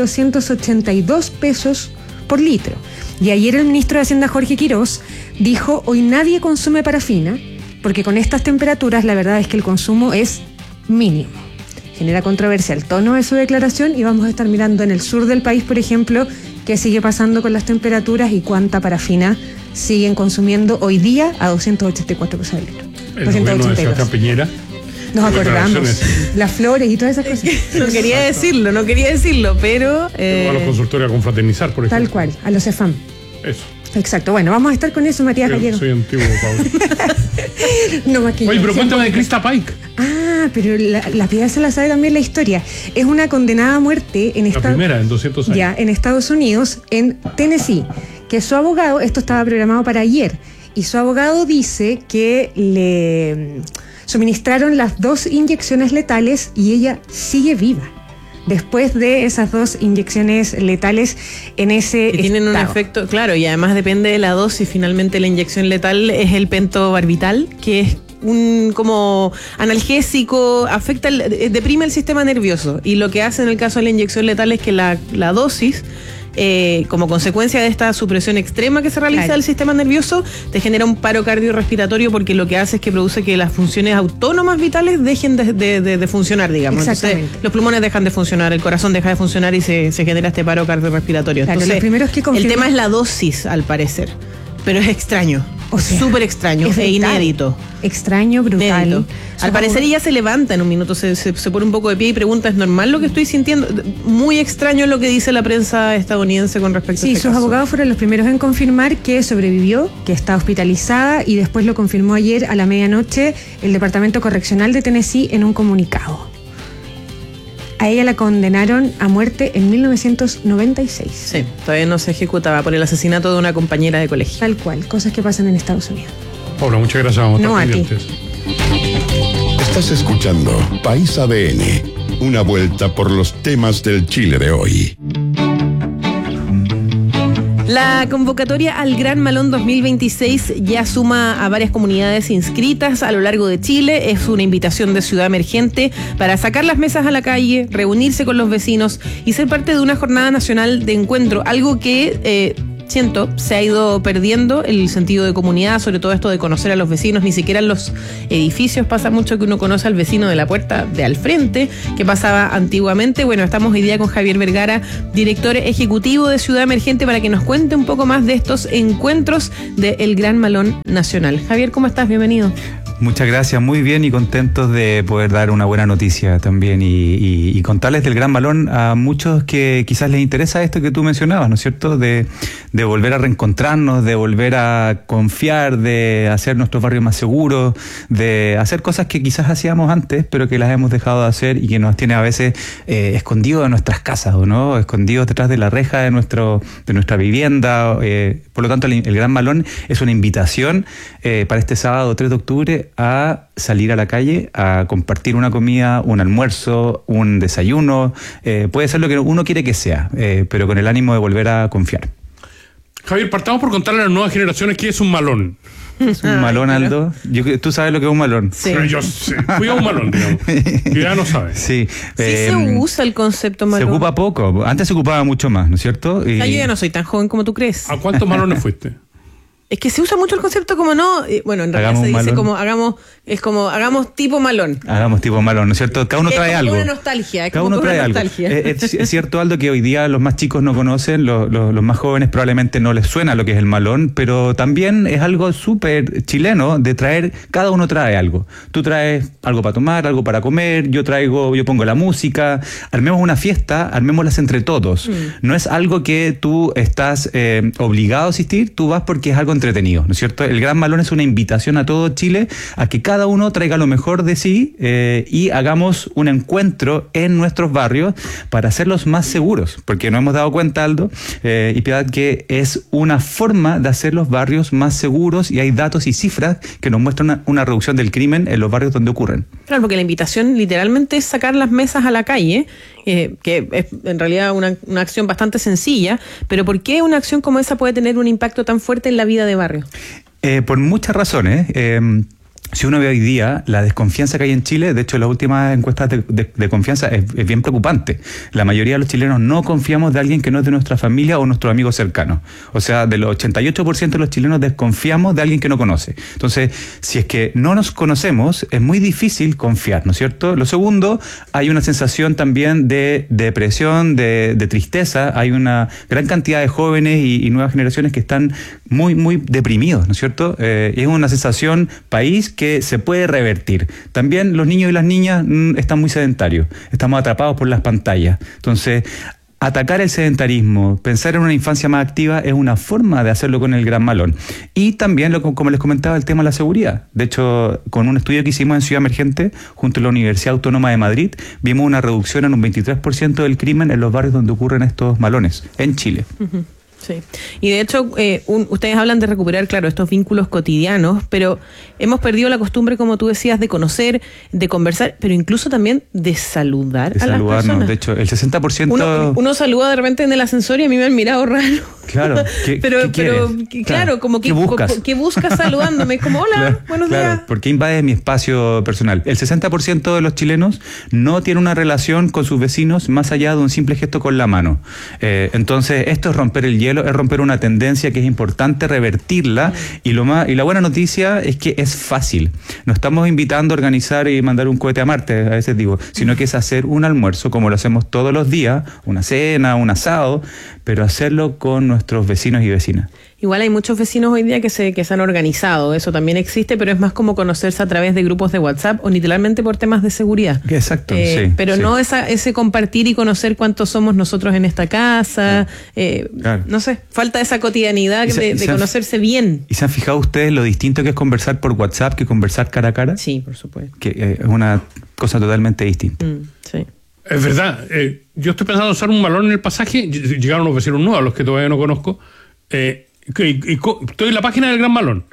[SPEAKER 5] 282 pesos por litro. Y ayer el ministro de Hacienda, Jorge Quirós, dijo: hoy nadie consume parafina porque con estas temperaturas la verdad es que el consumo es mínimo. Genera controversia el tono de su declaración y vamos a estar mirando en el sur del país, por ejemplo, qué sigue pasando con las temperaturas y cuánta parafina siguen consumiendo hoy día a 284 pesos al litro.
[SPEAKER 10] El gobierno de Sebastián Piñera.
[SPEAKER 5] Nos acordamos, las flores y todas esas cosas.
[SPEAKER 11] No quería decirlo, pero...
[SPEAKER 10] a los consultorios a confraternizar, por ejemplo.
[SPEAKER 5] Tal cual, a los CEFAM.
[SPEAKER 10] Eso.
[SPEAKER 5] Exacto, bueno, vamos a estar con eso, Matías Gallego.
[SPEAKER 10] Soy antiguo, Pablo.
[SPEAKER 5] No más que
[SPEAKER 10] oye,
[SPEAKER 5] yo,
[SPEAKER 10] pero cuéntame de Krista Pike.
[SPEAKER 5] Pero la Piedad se la sabe también la historia. Es una condenada a muerte en
[SPEAKER 10] La primera en 200 años.
[SPEAKER 5] Ya, en Estados Unidos, en Tennessee, que su abogado, esto estaba programado para ayer, y su abogado dice que le suministraron las 2 inyecciones letales y ella sigue viva después de esas 2 inyecciones letales en ese
[SPEAKER 11] que tienen un efecto, claro, y además depende de la dosis. Finalmente la inyección letal es el pentobarbital, que es un como analgésico, deprime el sistema nervioso, y lo que hace en el caso de la inyección letal es que la dosis, como consecuencia de esta supresión extrema que se realiza del sistema nervioso, te genera un paro cardiorrespiratorio, porque lo que hace es que produce que las funciones autónomas vitales dejen de funcionar, digamos. Entonces, los pulmones dejan de funcionar, el corazón deja de funcionar y se genera este paro cardiorrespiratorio.
[SPEAKER 5] Claro,
[SPEAKER 11] entonces,
[SPEAKER 5] los primeros que
[SPEAKER 11] el tema es la dosis, al parecer, pero es extraño. O sea, súper extraño e inédito.
[SPEAKER 5] Extraño, brutal.
[SPEAKER 11] Inédito. Al parecer ella se levanta en un minuto, se pone un poco de pie y pregunta: ¿es normal lo que estoy sintiendo? Muy extraño lo que dice la prensa estadounidense con respecto a este caso.
[SPEAKER 5] Sí, sus abogados fueron los primeros en confirmar que sobrevivió, que está hospitalizada, y después lo confirmó ayer a la medianoche el Departamento Correccional de Tennessee en un comunicado. A ella la condenaron a muerte en 1996.
[SPEAKER 11] Sí, todavía no se ejecutaba por el asesinato de una compañera de colegio.
[SPEAKER 5] Tal cual, cosas que pasan en Estados Unidos.
[SPEAKER 10] Paula, muchas gracias. Vamos
[SPEAKER 5] a
[SPEAKER 10] estar pendientes.
[SPEAKER 2] Estás escuchando País ADN, una vuelta por los temas del Chile de hoy.
[SPEAKER 11] La convocatoria al Gran Malón 2026 ya suma a varias comunidades inscritas a lo largo de Chile. Es una invitación de Ciudad Emergente para sacar las mesas a la calle, reunirse con los vecinos y ser parte de una jornada nacional de encuentro, algo que siento, se ha ido perdiendo el sentido de comunidad, sobre todo esto de conocer a los vecinos, ni siquiera en los edificios pasa mucho que uno conoce al vecino de la puerta de al frente, que pasaba antiguamente. Bueno, estamos hoy día con Javier Vergara, director ejecutivo de Ciudad Emergente, para que nos cuente un poco más de estos encuentros del Gran Malón Nacional. Javier, ¿cómo estás? Bienvenido.
[SPEAKER 12] Muchas gracias, muy bien y contentos de poder dar una buena noticia también y contarles del Gran Malón a muchos que quizás les interesa esto que tú mencionabas, ¿no es cierto? De volver a reencontrarnos, de volver a confiar, de hacer nuestros barrios más seguros, de hacer cosas que quizás hacíamos antes, pero que las hemos dejado de hacer y que nos tiene a veces escondidos en nuestras casas, ¿o no? Escondidos detrás de la reja de nuestra vivienda. Por lo tanto, el Gran Malón es una invitación para este sábado 3 de octubre a salir a la calle, a compartir una comida, un almuerzo, un desayuno. Puede ser lo que uno quiere que sea, pero con el ánimo de volver a confiar.
[SPEAKER 10] Javier, partamos por contarle a las nuevas generaciones qué es un malón.
[SPEAKER 12] ¿Es un malón, Aldo? Tú sabes lo que es un malón.
[SPEAKER 10] Sí. Yo fui a un malón, digamos. Y ya no sabes.
[SPEAKER 12] Sí.
[SPEAKER 11] Se usa el concepto malón.
[SPEAKER 12] Se ocupa poco. Antes se ocupaba mucho más, ¿no es cierto?
[SPEAKER 11] Yo ya no soy tan joven como tú crees.
[SPEAKER 10] ¿A cuántos malones fuiste?
[SPEAKER 11] Es que se usa mucho el concepto como no, bueno, en realidad se dice como hagamos tipo malón.
[SPEAKER 12] Hagamos tipo malón, ¿no es cierto? Cada uno trae algo.
[SPEAKER 11] Una nostalgia.
[SPEAKER 12] Cada uno trae algo. Es cierto, Aldo, que hoy día los más chicos no conocen, los más jóvenes probablemente no les suena lo que es el malón, pero también es algo súper chileno de traer, cada uno trae algo. Tú traes algo para tomar, algo para comer, yo pongo la música, armemos una fiesta, armémoslas entre todos. No es algo que tú estás obligado a asistir, tú vas porque es algo entretenido, ¿no es cierto? El Gran Malón es una invitación a todo Chile a que cada uno traiga lo mejor de sí y hagamos un encuentro en nuestros barrios para hacerlos más seguros, porque nos hemos dado cuenta, Aldo y Piedad, que es una forma de hacer los barrios más seguros y hay datos y cifras que nos muestran una reducción del crimen en los barrios donde ocurren.
[SPEAKER 11] Claro, porque la invitación literalmente es sacar las mesas a la calle, que es en realidad una acción bastante sencilla, pero ¿por qué una acción como esa puede tener un impacto tan fuerte en la vida de barrio?
[SPEAKER 12] Por muchas razones. Si uno ve hoy día la desconfianza que hay en Chile, de hecho las últimas encuestas de confianza es bien preocupante. La mayoría de los chilenos no confiamos de alguien que no es de nuestra familia o nuestro amigo cercano. O sea, de los 88% de los chilenos desconfiamos de alguien que no conoce. Entonces, si es que no nos conocemos, es muy difícil confiar, ¿no es cierto? Lo segundo, hay una sensación también de depresión, de tristeza. Hay una gran cantidad de jóvenes y nuevas generaciones que están muy, muy deprimidos, ¿no es cierto? Es una sensación país que se puede revertir. También los niños y las niñas están muy sedentarios, estamos atrapados por las pantallas. Entonces, atacar el sedentarismo, pensar en una infancia más activa es una forma de hacerlo con el Gran Malón. Y también, como les comentaba, el tema de la seguridad. De hecho, con un estudio que hicimos en Ciudad Emergente, junto a la Universidad Autónoma de Madrid, vimos una reducción en un 23% del crimen en los barrios donde ocurren estos malones, en Chile.
[SPEAKER 11] Uh-huh. Sí, y de hecho ustedes hablan de recuperar, claro, estos vínculos cotidianos, pero hemos perdido la costumbre, como tú decías, de conocer, de conversar, pero incluso también de saludar a las personas.
[SPEAKER 12] De hecho, el 60%...
[SPEAKER 11] Uno saluda de repente en el ascensor y a mí me han mirado raro.
[SPEAKER 12] Claro,
[SPEAKER 11] claro, como que ¿qué buscas saludándome? Como, hola,
[SPEAKER 12] claro,
[SPEAKER 11] buenos días.
[SPEAKER 12] ¿Por qué invades mi espacio personal? El 60% de los chilenos no tiene una relación con sus vecinos más allá de un simple gesto con la mano. Entonces, esto es romper el hielo, es romper una tendencia que es importante revertirla, y la buena noticia es que es fácil. No estamos invitando a organizar y mandar un cohete a Marte, a veces digo, sino que es hacer un almuerzo como lo hacemos todos los días, una cena, un asado, pero hacerlo con nuestros vecinos y vecinas.
[SPEAKER 11] Igual hay muchos vecinos hoy día que se han organizado, eso también existe, pero es más como conocerse a través de grupos de WhatsApp o literalmente por temas de seguridad.
[SPEAKER 12] Exacto, sí.
[SPEAKER 11] Pero
[SPEAKER 12] sí.
[SPEAKER 11] No ese compartir y conocer cuántos somos nosotros en esta casa, claro. No sé, falta esa cotidianidad de conocerse bien.
[SPEAKER 12] ¿Y se han fijado ustedes lo distinto que es conversar por WhatsApp que conversar cara a cara?
[SPEAKER 11] Sí, por supuesto.
[SPEAKER 12] Que es una cosa totalmente distinta.
[SPEAKER 11] Sí.
[SPEAKER 10] Es verdad, yo estoy pensando en usar un malón en el pasaje, llegaron los vecinos nuevos, a los que todavía no conozco, estoy en la página del Gran Malón.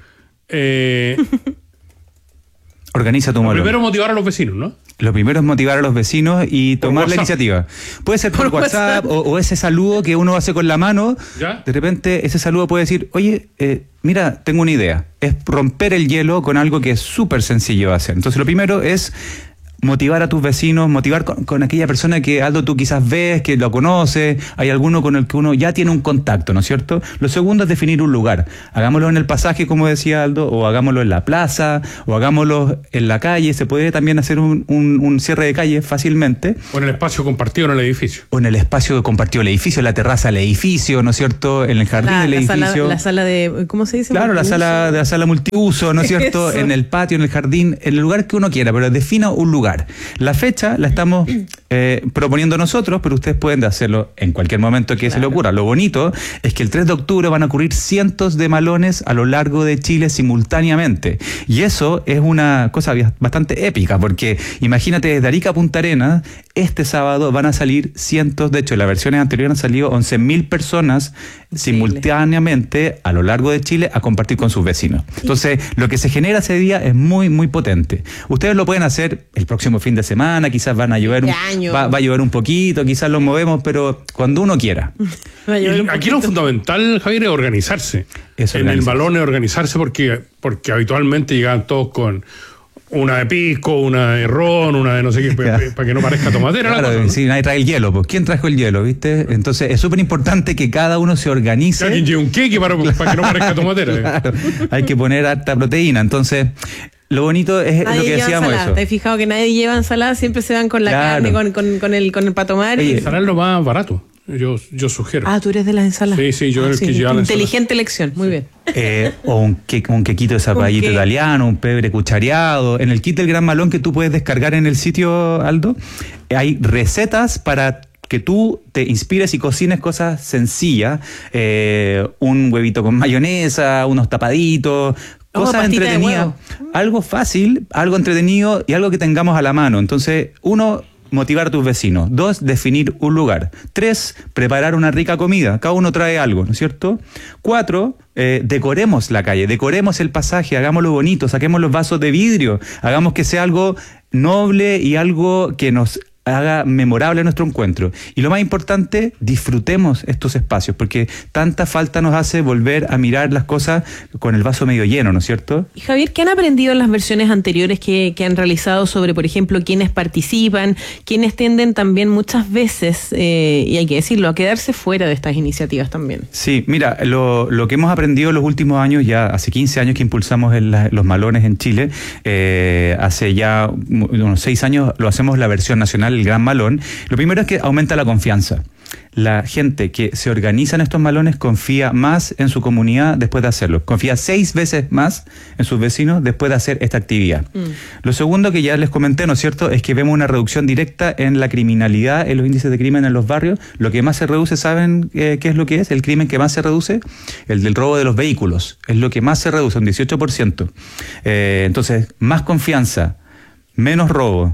[SPEAKER 12] Organiza tu malón.
[SPEAKER 10] Lo primero es motivar a los vecinos, ¿no?
[SPEAKER 12] Lo primero es motivar a los vecinos y tomar la iniciativa. Puede ser por WhatsApp o ese saludo que uno hace con la mano. ¿Ya? De repente ese saludo puede decir, oye, mira, tengo una idea. Es romper el hielo con algo que es súper sencillo de hacer. Entonces lo primero es motivar a tus vecinos, motivar con aquella persona que, Aldo, tú quizás ves, que lo conoces, hay alguno con el que uno ya tiene un contacto, ¿no es cierto? Lo segundo es definir un lugar. Hagámoslo en el pasaje, como decía Aldo, o hagámoslo en la plaza, o hagámoslo en la calle. Se puede también hacer un cierre de calle fácilmente.
[SPEAKER 10] O en el espacio compartido en el edificio.
[SPEAKER 12] O en el espacio compartido del edificio, en la terraza del edificio, ¿no es cierto? En el jardín del edificio.
[SPEAKER 11] La sala de, ¿cómo se dice?
[SPEAKER 12] Claro, la sala multiuso, ¿no es cierto?
[SPEAKER 11] Eso.
[SPEAKER 12] En el patio, en el jardín, en el lugar que uno quiera, pero defina un lugar. La fecha la estamos proponiendo nosotros, pero ustedes pueden hacerlo en cualquier momento que se le ocurra. Lo bonito es que el 3 de octubre van a ocurrir cientos de malones a lo largo de Chile simultáneamente. Y eso es una cosa bastante épica, porque imagínate, desde Arica a Punta Arenas, este sábado van a salir cientos, de hecho en las versiones anteriores han salido 11.000 personas simultáneamente a lo largo de Chile a compartir con sus vecinos. Entonces, lo que se genera ese día es muy, muy potente. Ustedes lo pueden hacer el próximo fin de semana, quizás van a llover va a llover un poquito, quizás lo movemos, pero cuando uno quiera.
[SPEAKER 10] Aquí lo fundamental, Javier, es organizarse. En el balón es organizarse porque habitualmente llegan todos con una de pisco, una de ron, una de no sé qué, para que no parezca tomatera.
[SPEAKER 12] Claro, la cosa, ¿no? Sí, nadie trae el hielo, pues ¿quién trajo el hielo, viste? Entonces es súper importante que cada uno se organice.
[SPEAKER 10] Alguien lleve un queque para que no parezca tomatera.
[SPEAKER 12] Claro, hay que poner harta proteína, entonces lo bonito es
[SPEAKER 11] nadie
[SPEAKER 12] lo que decíamos
[SPEAKER 11] ensalada.
[SPEAKER 12] eso.
[SPEAKER 11] ¿Te has fijado que nadie lleva ensalada? Siempre se van con la carne, con el para tomar.
[SPEAKER 10] Oye, ensalada es lo más barato. Yo sugiero.
[SPEAKER 11] Ah, tú eres de las ensaladas.
[SPEAKER 10] Sí, yo el que lleva la
[SPEAKER 11] inteligente elección, muy bien.
[SPEAKER 12] O un quequito de zapallito italiano, un pebre cuchareado. En el kit del Gran Malón que tú puedes descargar en el sitio, Aldo, hay recetas para que tú te inspires y cocines cosas sencillas. Un huevito con mayonesa, unos tapaditos, cosas entretenidas. Algo fácil, algo entretenido y algo que tengamos a la mano. Entonces, 1, motivar a tus vecinos. 2, definir un lugar. 3, preparar una rica comida. Cada uno trae algo, ¿no es cierto? 4, decoremos la calle, decoremos el pasaje, hagámoslo bonito, saquemos los vasos de vidrio, hagamos que sea algo noble y algo que nos haga memorable nuestro encuentro. Y lo más importante, disfrutemos estos espacios, porque tanta falta nos hace volver a mirar las cosas con el vaso medio lleno, ¿no es cierto?
[SPEAKER 11] Y Javier, ¿qué han aprendido en las versiones anteriores que han realizado sobre, por ejemplo, quiénes participan, quiénes tienden también muchas veces, y hay que decirlo, a quedarse fuera de estas iniciativas también?
[SPEAKER 12] Sí, mira, lo que hemos aprendido en los últimos años, ya hace 15 años que impulsamos los malones en Chile, hace ya unos 6 años lo hacemos la versión nacional, el Gran Malón. Lo primero es que aumenta la confianza. La gente que se organiza en estos malones confía más en su comunidad después de hacerlo. Confía 6 veces más en sus vecinos después de hacer esta actividad. Lo segundo que ya les comenté, ¿no es cierto?, es que vemos una reducción directa en la criminalidad, en los índices de crimen en los barrios. Lo que más se reduce, ¿saben qué es lo que es? El crimen que más se reduce, el del robo de los vehículos. Es lo que más se reduce, un 18%. Entonces, más confianza, menos robo,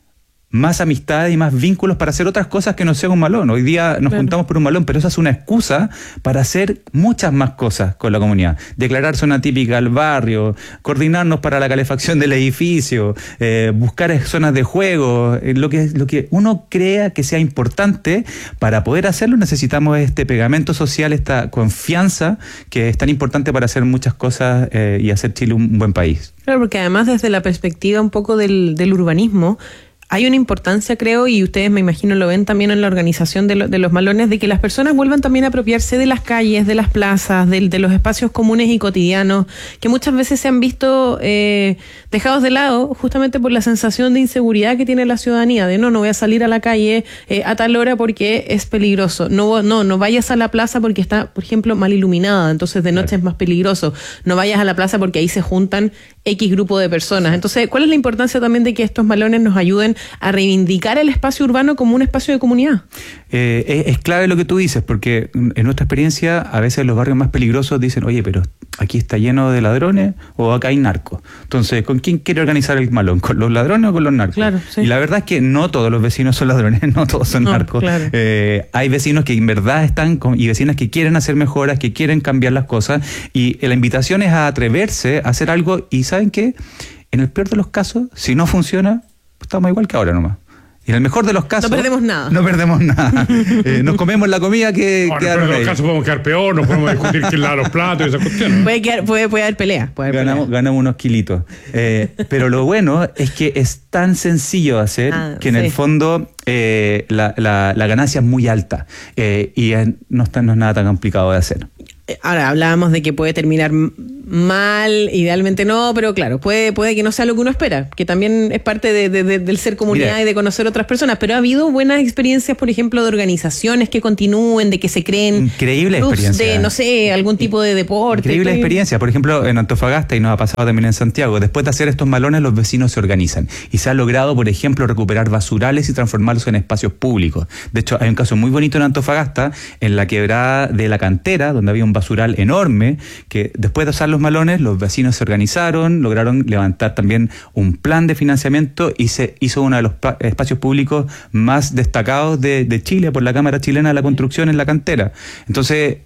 [SPEAKER 12] más amistad y más vínculos para hacer otras cosas que no sean un malón. Hoy día nos juntamos por un malón, pero esa es una excusa para hacer muchas más cosas con la comunidad. Declarar zona típica al barrio, coordinarnos para la calefacción del edificio, buscar zonas de juego, lo que uno crea que sea importante. Para poder hacerlo necesitamos este pegamento social, esta confianza que es tan importante para hacer muchas cosas y hacer Chile un buen país.
[SPEAKER 11] Claro, porque además desde la perspectiva un poco del urbanismo, hay una importancia, creo, y ustedes me imagino lo ven también en la organización de los malones, de que las personas vuelvan también a apropiarse de las calles, de las plazas, de los espacios comunes y cotidianos, que muchas veces se han visto dejados de lado justamente por la sensación de inseguridad que tiene la ciudadanía, de no voy a salir a la calle a tal hora porque es peligroso, no vayas a la plaza porque está, por ejemplo, mal iluminada, entonces de noche es más peligroso, no vayas a la plaza porque ahí se juntan X grupo de personas. Entonces, ¿cuál es la importancia también de que estos malones nos ayuden a reivindicar el espacio urbano como un espacio de comunidad?
[SPEAKER 12] Es clave lo que tú dices, porque en nuestra experiencia a veces los barrios más peligrosos dicen, oye, pero aquí está lleno de ladrones o acá hay narcos. Entonces, ¿con quién quiere organizar el malón? ¿Con los ladrones o con los narcos?
[SPEAKER 11] Claro, sí.
[SPEAKER 12] Y la verdad es que no todos los vecinos son ladrones, no todos son narcos.
[SPEAKER 11] Claro.
[SPEAKER 12] Hay vecinos que en verdad están y vecinas que quieren hacer mejoras, que quieren cambiar las cosas, y la invitación es a atreverse a hacer algo. Y ¿saben qué? En el peor de los casos, si no funciona, estamos igual que ahora nomás. Y en el mejor de los casos...
[SPEAKER 11] No perdemos nada.
[SPEAKER 12] No perdemos nada. Nos comemos la comida que...
[SPEAKER 10] Ahora, pero en los casos podemos quedar peor, nos podemos discutir quién lava los platos y esas cuestiones.
[SPEAKER 11] Puede haber pelea.
[SPEAKER 12] Ganamos unos kilitos. Pero lo bueno es que es tan sencillo de hacer que en el fondo la ganancia es muy alta y no es nada tan complicado de hacer.
[SPEAKER 11] Ahora, hablábamos de que puede terminar mal, idealmente no, pero claro, puede que no sea lo que uno espera, que también es parte del ser comunidad y de conocer otras personas, pero ha habido buenas experiencias, por ejemplo, de organizaciones que continúen, de que se creen
[SPEAKER 12] increíble experiencia
[SPEAKER 11] de, no sé, algún tipo de deporte.
[SPEAKER 12] Increíble experiencia, por ejemplo, en Antofagasta, y nos ha pasado también en Santiago, después de hacer estos malones, los vecinos se organizan y se ha logrado, por ejemplo, recuperar basurales y transformarlos en espacios públicos. De hecho, hay un caso muy bonito en Antofagasta, en la quebrada de La Cantera, donde había un basural enorme, que después de usar los malones, los vecinos se organizaron, lograron levantar también un plan de financiamiento y se hizo uno de los espacios públicos más destacados de Chile por la Cámara Chilena de la Construcción en La Cantera. Entonces,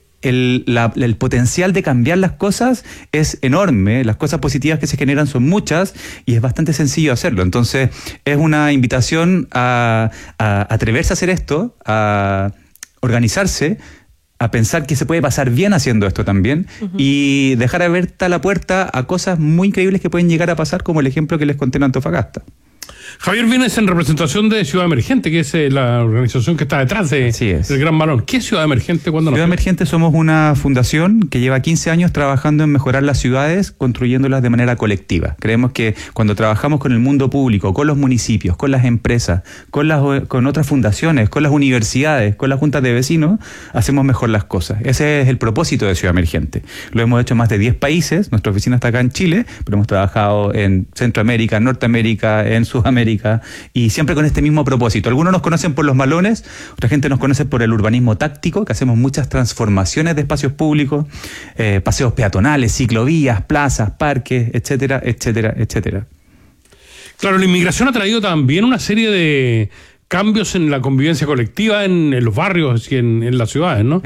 [SPEAKER 12] el potencial de cambiar las cosas es enorme, las cosas positivas que se generan son muchas y es bastante sencillo hacerlo. Entonces, es una invitación a atreverse a hacer esto, a organizarse, a pensar que se puede pasar bien haciendo esto también y dejar abierta la puerta a cosas muy increíbles que pueden llegar a pasar, como el ejemplo que les conté en Antofagasta.
[SPEAKER 10] Javier, vienes en representación de Ciudad Emergente, que es la organización que está detrás del Gran Malón. ¿Qué es Ciudad Emergente? Ciudad
[SPEAKER 12] Emergente somos una fundación que lleva 15 años trabajando en mejorar las ciudades, construyéndolas de manera colectiva. Creemos que cuando trabajamos con el mundo público, con los municipios, con las empresas, con otras fundaciones, con las universidades, con las juntas de vecinos, hacemos mejor las cosas. Ese es el propósito de Ciudad Emergente. Lo hemos hecho en más de 10 países, nuestra oficina está acá en Chile, pero hemos trabajado en Centroamérica, en Norteamérica, en Sudamérica, y siempre con este mismo propósito. Algunos nos conocen por los malones, otra gente nos conoce por el urbanismo táctico, que hacemos muchas transformaciones de espacios públicos, paseos peatonales, ciclovías, plazas, parques, etcétera, etcétera, etcétera.
[SPEAKER 10] Claro, la inmigración ha traído también una serie de cambios en la convivencia colectiva en los barrios y en las ciudades, ¿no?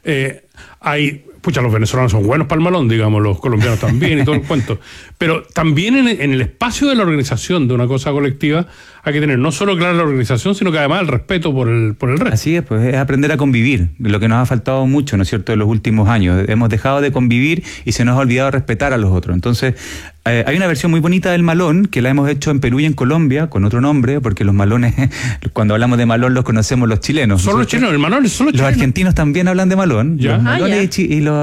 [SPEAKER 10] Los venezolanos son buenos para el malón, digamos, los colombianos también y todo el cuento. Pero también en el espacio de la organización de una cosa colectiva hay que tener no solo clara la organización, sino que además el respeto por el resto.
[SPEAKER 12] Así es, pues es aprender a convivir, lo que nos ha faltado mucho, ¿no es cierto?, en los últimos años. Hemos dejado de convivir y se nos ha olvidado respetar a los otros. Entonces, hay una versión muy bonita del malón que la hemos hecho en Perú y en Colombia con otro nombre, porque los malones, cuando hablamos de malón, los conocemos los chilenos.
[SPEAKER 10] Solo los chilenos, el malón es solo chileno.
[SPEAKER 12] Los argentinos también hablan de malón.
[SPEAKER 10] ¿Ya?
[SPEAKER 12] Los malones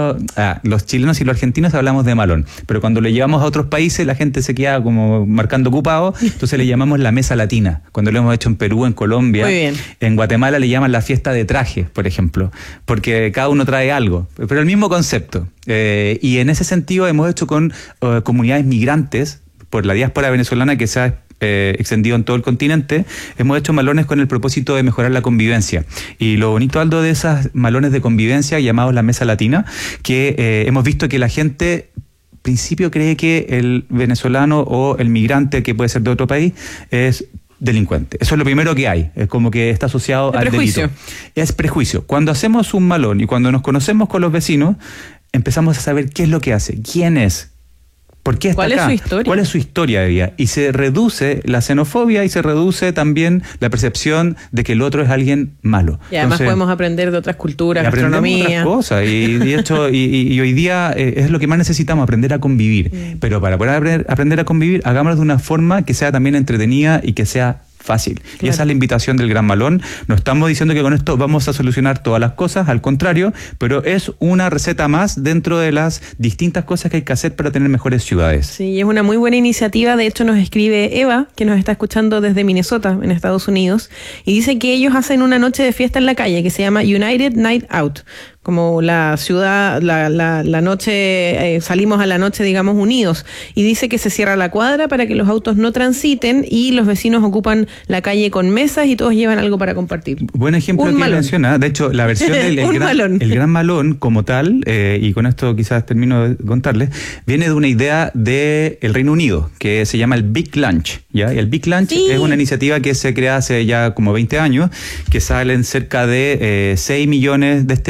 [SPEAKER 12] los chilenos y los argentinos hablamos de malón. Pero cuando lo llevamos a otros países, la gente se queda como marcando ocupado, entonces le llamamos la mesa latina. Cuando lo hemos hecho en Perú, en Colombia, en Guatemala le llaman la fiesta de traje, por ejemplo, porque cada uno trae algo, pero el mismo concepto. Y en ese sentido hemos hecho con comunidades migrantes por la diáspora venezolana que se ha extendido en todo el continente. Hemos hecho malones con el propósito de mejorar la convivencia. Y lo bonito, Aldo, de esas malones de convivencia llamados la mesa latina, que hemos visto que la gente principio cree que el venezolano o el migrante, que puede ser de otro país, es delincuente. Eso es lo primero que hay. Es como que está asociado al delito. Es prejuicio. Cuando hacemos un malón y cuando nos conocemos con los vecinos, empezamos a saber qué es lo que hace, quién es, por qué está acá,
[SPEAKER 11] ¿cuál es su historia?
[SPEAKER 12] ¿Cuál es su historia de vida? Y se reduce la xenofobia y se reduce también la percepción de que el otro es alguien malo.
[SPEAKER 11] Y además podemos aprender de otras culturas, gastronomía.
[SPEAKER 12] Otras cosas. Y de hecho, y hoy día es lo que más necesitamos, aprender a convivir. Pero para poder aprender a convivir, hagámoslo de una forma que sea también entretenida y que sea fácil. Claro. Y esa es la invitación del Gran Malón. No estamos diciendo que con esto vamos a solucionar todas las cosas, al contrario, pero es una receta más dentro de las distintas cosas que hay que hacer para tener mejores ciudades.
[SPEAKER 11] Sí, es una muy buena iniciativa. De hecho, nos escribe Eva, que nos está escuchando desde Minnesota, en Estados Unidos, y dice que ellos hacen una noche de fiesta en la calle que se llama United Night Out. Como la ciudad, la noche, salimos a la noche, digamos, unidos. Y dice que se cierra la cuadra para que los autos no transiten y los vecinos ocupan la calle con mesas y todos llevan algo para compartir.
[SPEAKER 12] Buen ejemplo que menciona. De hecho, la versión del el Gran Malón como tal, y con esto quizás termino de contarles, viene de una idea del Reino Unido, que se llama el Big Lunch. ¿Ya? Y el Big Lunch es una iniciativa que se crea hace ya como 20 años, que salen cerca de 6 millones, este año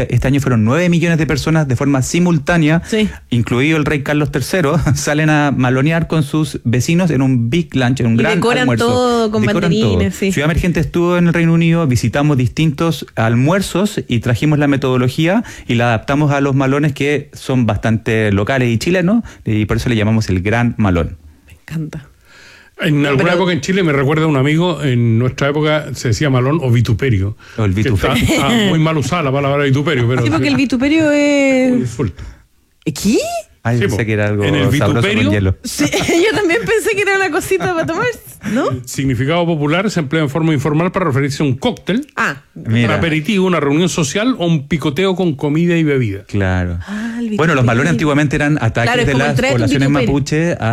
[SPEAKER 12] fueron 9 millones de personas de forma simultánea, incluido el rey Carlos III, salen a malonear con sus vecinos en un big lunch, en un gran almuerzo.
[SPEAKER 11] Todo con banderines, sí.
[SPEAKER 12] Ciudad Emergente estuvo en el Reino Unido, visitamos distintos almuerzos y trajimos la metodología y la adaptamos a los malones que son bastante locales y chilenos, y por eso le llamamos el Gran Malón.
[SPEAKER 11] Me encanta.
[SPEAKER 10] En alguna época en Chile, me recuerda un amigo, en nuestra época se decía malón o vituperio.
[SPEAKER 12] O el vituperio.
[SPEAKER 10] Está muy mal usada la palabra vituperio. Pero
[SPEAKER 11] sí, porque el vituperio es... ¿Qué?
[SPEAKER 12] Ay,
[SPEAKER 10] sí,
[SPEAKER 12] pensé que era algo
[SPEAKER 10] en el vituperio,
[SPEAKER 12] con hielo.
[SPEAKER 11] Sí, yo también pensé que era una cosita para tomar, ¿no?
[SPEAKER 10] El significado popular se emplea en forma informal para referirse a un cóctel, un aperitivo, una reunión social o un picoteo con comida y bebida.
[SPEAKER 12] Claro. Bueno, los malones antiguamente eran ataques de las poblaciones mapuche a